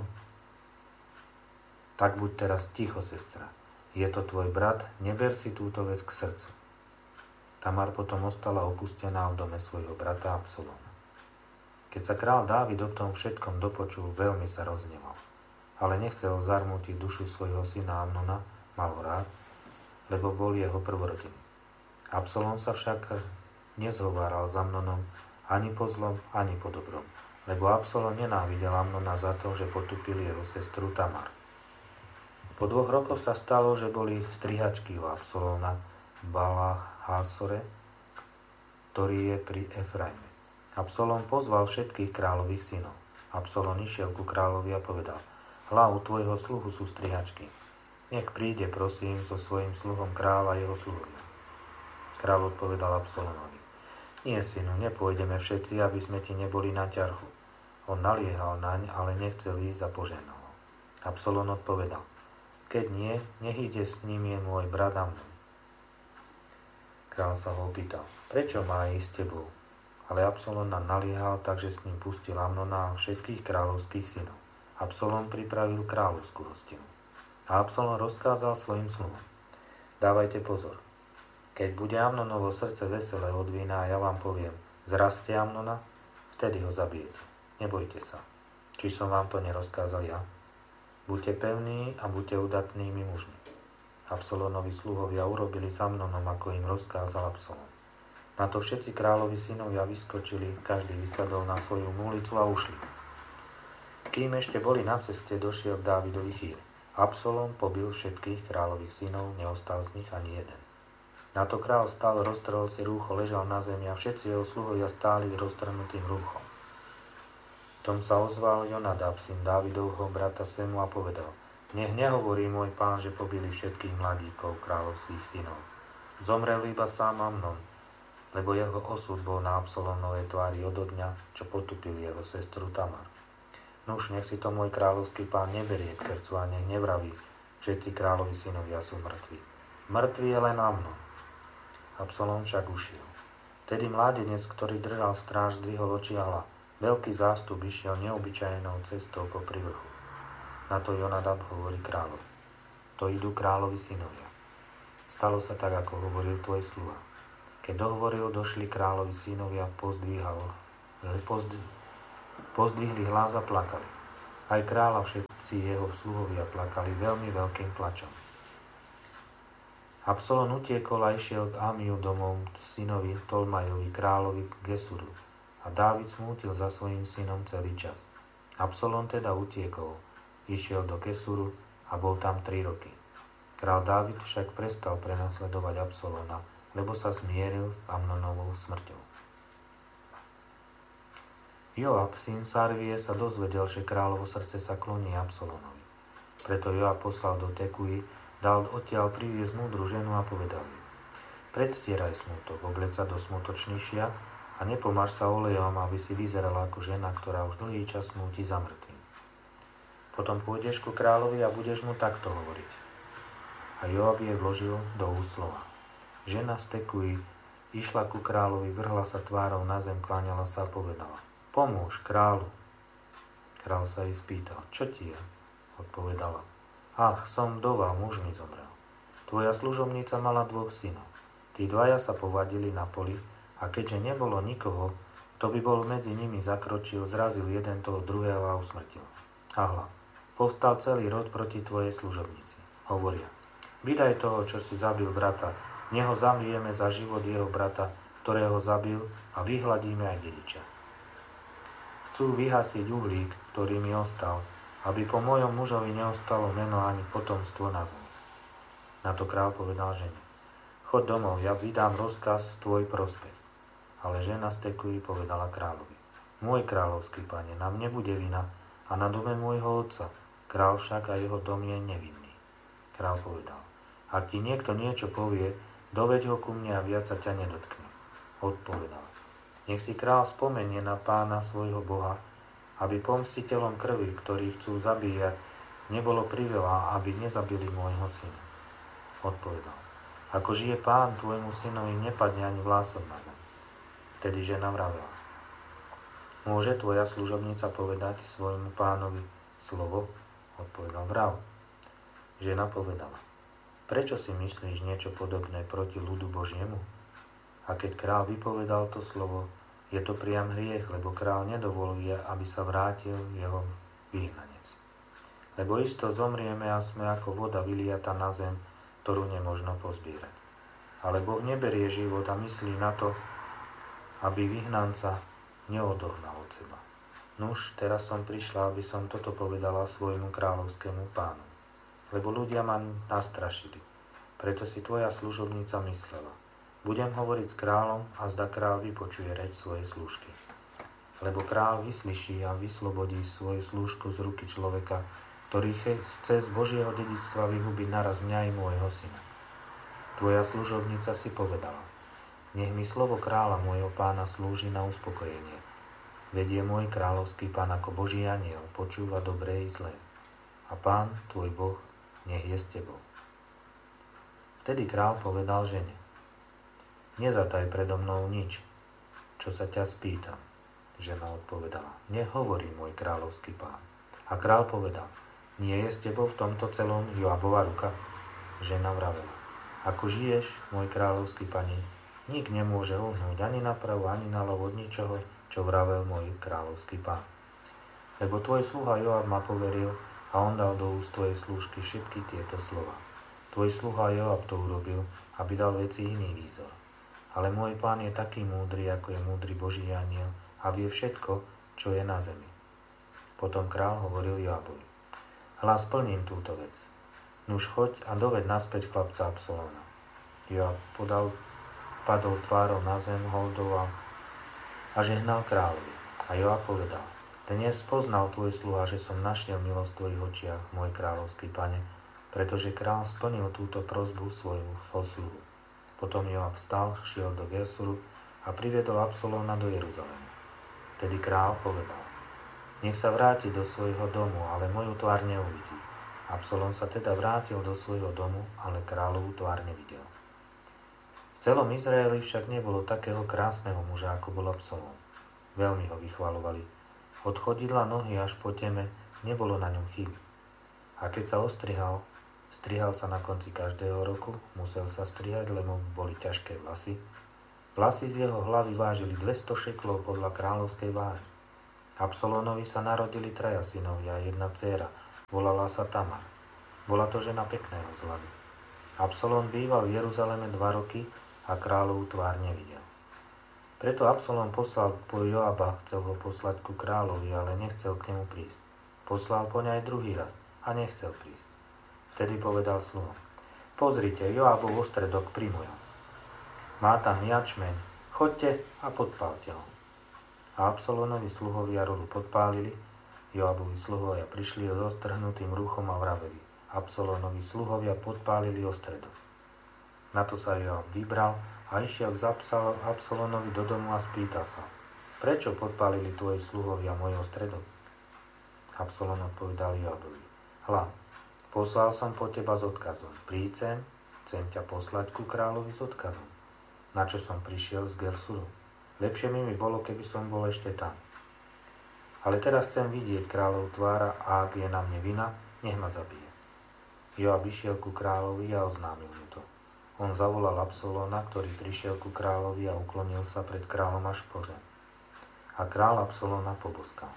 Tak buď teraz ticho, sestra. Je to tvoj brat, neber si túto vec k srdcu. Tamar potom ostala opustená v dome svojho brata Absaloma. Keď sa král Dávid o tom všetkom dopočul, veľmi sa rozhneval. Ale nechcel zarmútiť dušu svojho syna Amnona, mal ho rád, lebo bol jeho prvorodený. Absalom sa však nezhováral s Amnonom ani po zlom, ani po dobrom, lebo Absalom nenávidel Amnona za to, že potupil jeho sestru Tamar. Po 2 rokoch sa stalo, že boli strihačky u Absalóma v Balách-Hásore, ktorý je pri Efraime. Absalom pozval všetkých kráľových synov. Absalom išiel ku kráľovi a povedal: Hľa, u tvojho sluhu sú strihačky. Nech príde, prosím, so svojím sluhom kráľa a jeho sluhovia. Kráľ odpovedal Absalomovi: Nie, synu, nepôjdeme všetci, aby sme ti neboli na ťarchu. On naliehal naň, ale nechcel ísť a požehnal ho. Absalom odpovedal: Keď nie, nech ide s ním je môj brat Amnon. Král sa ho opýtal: Prečo má ísť s tebou? Ale Absalom naliehal, takže s ním pustil Amnona a všetkých kráľovských synov. Absalom pripravil kráľovskú hostinu. A Absalom rozkázal svojim sluhom: Dávajte pozor. Keď bude Amnonovo srdce veselé od vína a ja vám poviem: Zraste Amnona, vtedy ho zabijete. Nebojte sa. Či som vám to nerozkázal ja? Buďte pevní a buďte udatnými mužmi. Absalomovi sluhovia urobili s Amnonom, ako im rozkázal Absalom. Na to všetci kráľovi synovia vyskočili, každý vysadol na svoju múlicu a ušli. Kým ešte boli na ceste, došiel k Dávidovi chýr. Absalom pobil všetkých kráľových synov, neostal z nich ani jeden. Na to král stal, roztrhol si rúcho, ležal na zemi a všetci jeho sluhovia stáli s roztrhnutým rúchom. Tom sa ozval Jonadab, syn Dávidovho brata Semu, a povedal: Nech nehovorí môj pán, že pobili všetkých mladíkov kráľovských synov. Zomrel iba sám Amnon, lebo jeho osud bol na Absalomovej tvári odo dňa, čo potupil jeho sestru Tamar. Nuž, nech si to môj kráľovský pán neberie k srdcu a nech nevraví: Všetci kráľovi synovia sú mŕtvi. Mŕtvy je len Amnon. Absalom však ušiel. Tedy mládenec, ktorý držal stráž, zdvihol oči a hľa. Veľký zástup išiel neobyčajnou cestou popri vrchu. Na to Jonadab hovorí kráľovi: To idú kráľovi synovia. Stalo sa tak, ako hovoril tvoj sluha. Keď dohovoril, došli kráľovi synovia, pozdvihli hlas a plakali. Aj kráľ a všetci jeho sluhovia plakali veľmi veľkým plačom. Absalón utiekol a išiel k Amiu domov synovi Tolmajovi, kráľovi Gesuru. A Dávid smútil za svojím synom celý čas. Absalón teda utiekol, išiel do Gesuru a bol tam 3 roky. Král Dávid však prestal prenasledovať Absalóna, lebo sa zmieril s Amnonovou smrťou. Joab, syn Sarvie, sa dozvedel, že kráľovo srdce sa kloní Absalónovi. Preto Joab poslal do Tekuji, dal odtiaľ priviesť múdru ženu a povedal jej: predstieraj smútok, obleď sa do smutočnejšia a nepomáš sa olejom, aby si vyzerala ako žena, ktorá už dlhý čas smúti za mŕtvým. Potom pôjdeš ku kráľovi a budeš mu takto hovoriť. A Joab jej vložil do úst slova. Žena z Tekuji išla ku kráľovi, vrhla sa tvárou na zem, kláňala sa a povedala: pomôž kráľu. Kráľ sa jej spýtal: čo ti je? Odpovedala: ach, som vdova, muž mi zomrel. Tvoja služobnica mala 2 synov. Tí 2 sa povadili na poli a keďže nebolo nikoho, kto by bol medzi nimi, zakročil, zrazil jeden toho druhého a usmrtil. A hľa, povstal celý rod proti tvojej služobnici. Hovoria: vydaj toho, čo si zabil brata, neho zabijeme za život jeho brata, ktorého zabil, a vyhladíme aj dediča. Chcú vyhasiť uhlík, ktorý mi ostal, aby po mojom mužovi neostalo meno ani potomstvo na zemi. Na to kráľ povedal žene: choď domov, ja vydám rozkaz v tvoj prospech. Ale žena z Tekuji povedala kráľovi: môj kráľovský pane, na mne bude vina a na dome môjho otca, kráľ však a jeho dom je nevinný. Kráľ povedal: ak ti niekto niečo povie, doveď ho ku mne a viac sa ťa nedotkne. Odpovedal: nech si kráľ spomenie na pána svojho Boha, aby pomstiteľom krvi, ktorí chcú zabíjať, nebolo priveľa, aby nezabili môjho syna. Odpovedal: ako žije pán, tvojmu synovi nepadne ani vlások na zem. Vtedy žena vravela: môže tvoja služobnica povedať svojmu pánovi slovo? Odpovedal: vrav. Žena povedala: prečo si myslíš niečo podobné proti ľudu Božiemu? A keď kráľ vypovedal to slovo, je to priam hriech, lebo kráľ nedovoluje, aby sa vrátil jeho vyhnanec. Lebo isto zomrieme a sme ako voda vyliata na zem, ktorú nemožno pozbierať. Ale Boh neberie život a myslí na to, aby vyhnanca neodohnal od seba. Nuž, teraz som prišla, aby som toto povedala svojmu kráľovskému pánu. Lebo ľudia ma nastrašili. Preto si tvoja služobnica myslela: budem hovoriť s kráľom a zda kráľ vypočuje reč svojej slúžky. Lebo kráľ vyslyší a vyslobodí svoju slúžku z ruky človeka, ktorý chce z Božieho dedičstva vyhubiť naraz mňa i môjho syna. Tvoja služobnica si povedala: nech mi slovo kráľa môjho pána slúži na uspokojenie. Vedie môj kráľovský pán ako Boží anjel, počúva dobré i zlé. A pán, tvoj Boh, nech je s tebou. Vtedy kráľ povedal žene: nezataj predo mnou nič, čo sa ťa spýtam. Žena odpovedala: nehovorí môj kráľovský pán. A kráľ povedal: nie je s tebou v tomto celom Joabova ruka? Žena vravela: ako žiješ, môj kráľovský pane, nik nemôže uhnúť ani napravo, ani naľavo od ničoho, čo vravel môj kráľovský pán. Lebo tvoj sluha Joab ma poveril a on dal do úst tvojej slúžky všetky tieto slova. Tvoj sluha Joab to urobil, aby dal veci iný výzor. Ale môj pán je taký múdry, ako je múdry Boží anjel a vie všetko, čo je na zemi. Potom kráľ hovoril Joabovi: hľa, splním túto vec. Nuž choď a doved naspäť chlapca Absalóna. Joab padol tvárou na zem, holdoval a žehnal kráľovi. A Joab povedal: dnes poznal tvoj sluha, že som našiel milosť v tvojich očiach, môj kráľovský pane, pretože kráľ splnil túto prosbu svojmu posluhu. Potom Joab vstal, šiel do Gesuru a priviedol Absalóna do Jeruzalému. Tedy kráľ povedal: nech sa vráti do svojho domu, ale moju tvár neuvidí. Absalón sa teda vrátil do svojho domu, ale kráľovú tvár nevidel. V celom Izraeli však nebolo takého krásneho muža, ako bol Absalón. Veľmi ho vychvaľovali. Od chodidla nohy až po teme nebolo na ňom chyby. A keď sa ostrihal sa na konci každého roku, musel sa strihať, lebo boli ťažké vlasy. Vlasy z jeho hlavy vážili 200 šeklov podľa kráľovskej váhy. Absalónovi sa narodili 3 synovia a 1 dcéra. Volala sa Tamar. Bola to žena pekného vzhľadu. Absalón býval v Jeruzaleme 2 roky a kráľovú tvár nevidel. Preto Absalón poslal po Joaba, chcel ho poslať ku kráľovi, ale nechcel k nemu prísť. Poslal po ňa aj druhý raz a nechcel prísť. Vtedy povedal sluhom: Pozrite, Joabov ostredok primujal. Má tam jačmeň, choďte a podpálte ho. A Absalónovi sluhovia rodu podpálili, Joabovi sluhovia prišli s roztrhnutým ruchom a vraveli: Absalónovi sluhovia podpálili ostredok. Na to sa Joab vybral a išiel k Absalónovi do domu a spýtal sa: Prečo podpálili tvoji sluhovia môj ostredok? Absalón odpovedal Joabovi: Hľa, poslal som po teba s odkazom. Príď sem, chcem ťa poslať ku kráľovi s odkazom. Na čo som prišiel z Gersuru? Lepšie mi bolo, keby som bol ešte tam. Ale teraz chcem vidieť kráľov tvára a ak je na mne vina, nech ma zabije. Joab išiel ku kráľovi a oznámil mu to. On zavolal Absalóna, ktorý prišiel ku kráľovi a uklonil sa pred kráľom až po zem. A kráľ Absalóna poboskal.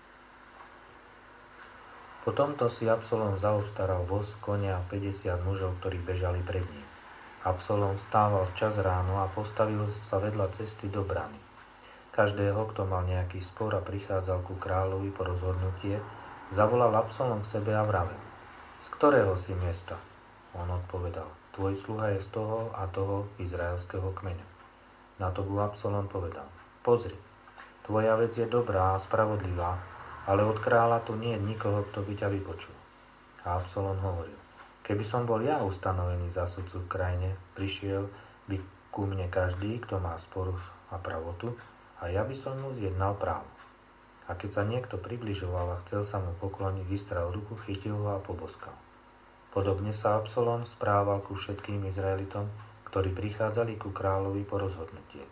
Po tomto si Absalón zaobstaral voz, konia a 50 mužov, ktorí bežali pred ním. Absalón vstával včas ráno a postavil sa vedľa cesty do brany. Každého, kto mal nejaký spor a prichádzal ku kráľovi po rozhodnutie, zavolal Absalón k sebe a vravel: Z ktorého si miesta? On odpovedal: Tvoj sluha je z toho a toho izraelského kmeňa. Na to mu Absalón povedal: Pozri, tvoja vec je dobrá a spravodlivá, ale od kráľa tu nie je nikoho, kto by ťa vypočul. A Absalón hovoril: Keby som bol ja ustanovený za sudcu v krajine, prišiel by ku mne každý, kto má spor a pravotu, a ja by som mu zjednal právo. A keď sa niekto približoval a chcel sa mu pokloniť, vystrel ruku, chytil ho a poboskal. Podobne sa Absalón správal ku všetkým Izraelitom, ktorí prichádzali ku kráľovi po rozhodnutie.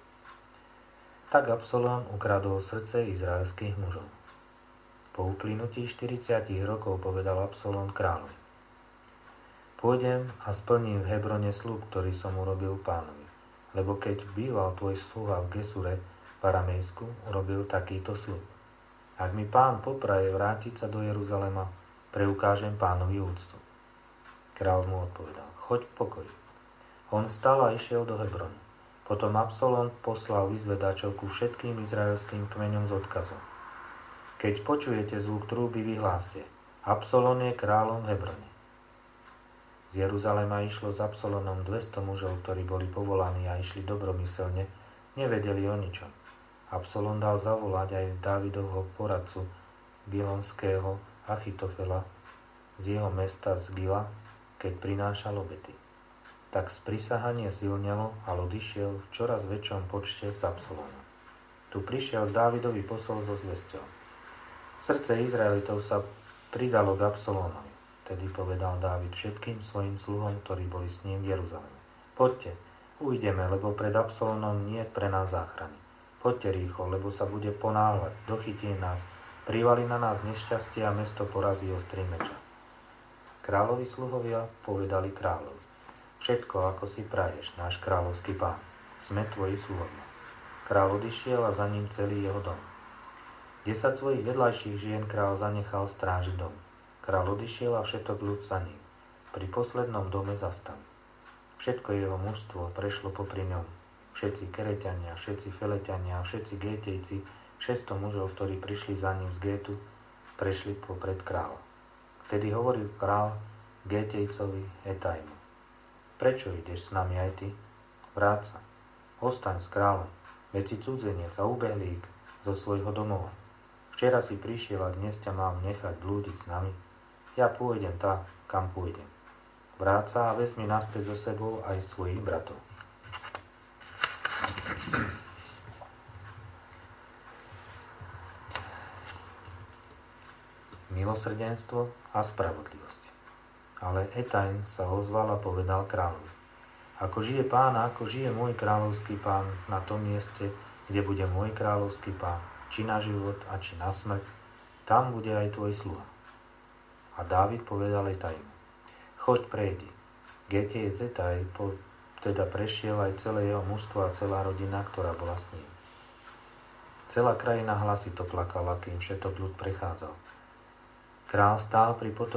Tak Absalón ukradol srdce izraelských mužov. Po uplynutí 40 rokov povedal Absalón kráľovi: Pôjdem a splním v Hebrone sľub, ktorý som urobil pánovi. Lebo keď býval tvoj sluha v Gesure, v Aramejsku, urobil takýto sľub. Ak mi pán popraje vrátiť sa do Jeruzalema, preukážem pánovi úctu. Kráľ mu odpovedal: Choď v pokoji. On vstal a išiel do Hebronu. Potom Absalón poslal vyzvedačov ku všetkým izraelským kmeňom s odkazom: Keď počujete zvuk trúby, vyhláste: Absalón je kráľom v Hebrone. Z Jeruzalema išlo s Absalónom 200 mužov, ktorí boli povolaní a išli dobromyselne, nevedeli o ničom. Absalón dal zavolať aj Dávidovho poradcu Bilonského Achitofela z jeho mesta z Gila, keď prinášal obety. Tak sprisahanie silnelo a ľud išiel v čoraz väčšom počte s Absalónom. Tu prišiel Dávidovi posol so zvesťou. Srdce Izraelitov sa pridalo k Absalónovi. Vtedy povedal Dávid všetkým svojim sluhom, ktorí boli s ním v Jeruzaleme: Poďte, ujdeme, lebo pred Absalónom nie je pre nás záchrany. Poďte rýchlo, lebo sa bude ponáhľať, dochytí nás, privali na nás nešťastie a mesto porazí ostrým meča. Kráľovi sluhovia povedali kráľovi: Všetko, ako si praješ, náš kráľovský pán, sme tvoji sluhovia. Kráľ odišiel a za ním celý jeho dom. 10 svojich vedľajších žien kráľ zanechal strážiť dom. Kráľ odišiel a všetok ľud za ním. Pri poslednom dome zastal. Všetko jeho mužstvo prešlo popri ňom. Všetci Kereťania, všetci Feleťania a všetci Gétejci, 600 mužov, ktorí prišli za ním z Gétu, prešli popred kráľa. Vtedy hovoril kráľ Gétejcovi Etajmu: Prečo ideš s nami aj ty? Vráť sa, ostaň s kráľom, veď si cudzenec a ubehlík zo svojho domova. Včera si prišiel a dnes ťa mám nechať blúdiť s nami. Ja pôjdem tak, kam pôjdem. Vráť sa a vezmi naspäť so sebou aj svojich bratov. Milosrdenstvo a spravodlivosť. Ale Etajn sa ozval a povedal kráľovi: Ako žije pán a ako žije môj kráľovský pán na tom mieste, kde bude môj kráľovský pán, či na život a či na smrť, tam bude aj tvoj sluha. A Dávid povedal Etajmu: Choď, prejdi. Gétejec Etaj teda prešiel aj celé jeho mužstvo a celá rodina, ktorá bola s ním. Celá krajina hlasito plakala, kým všetok ľud prechádzal. Král stál pri potoku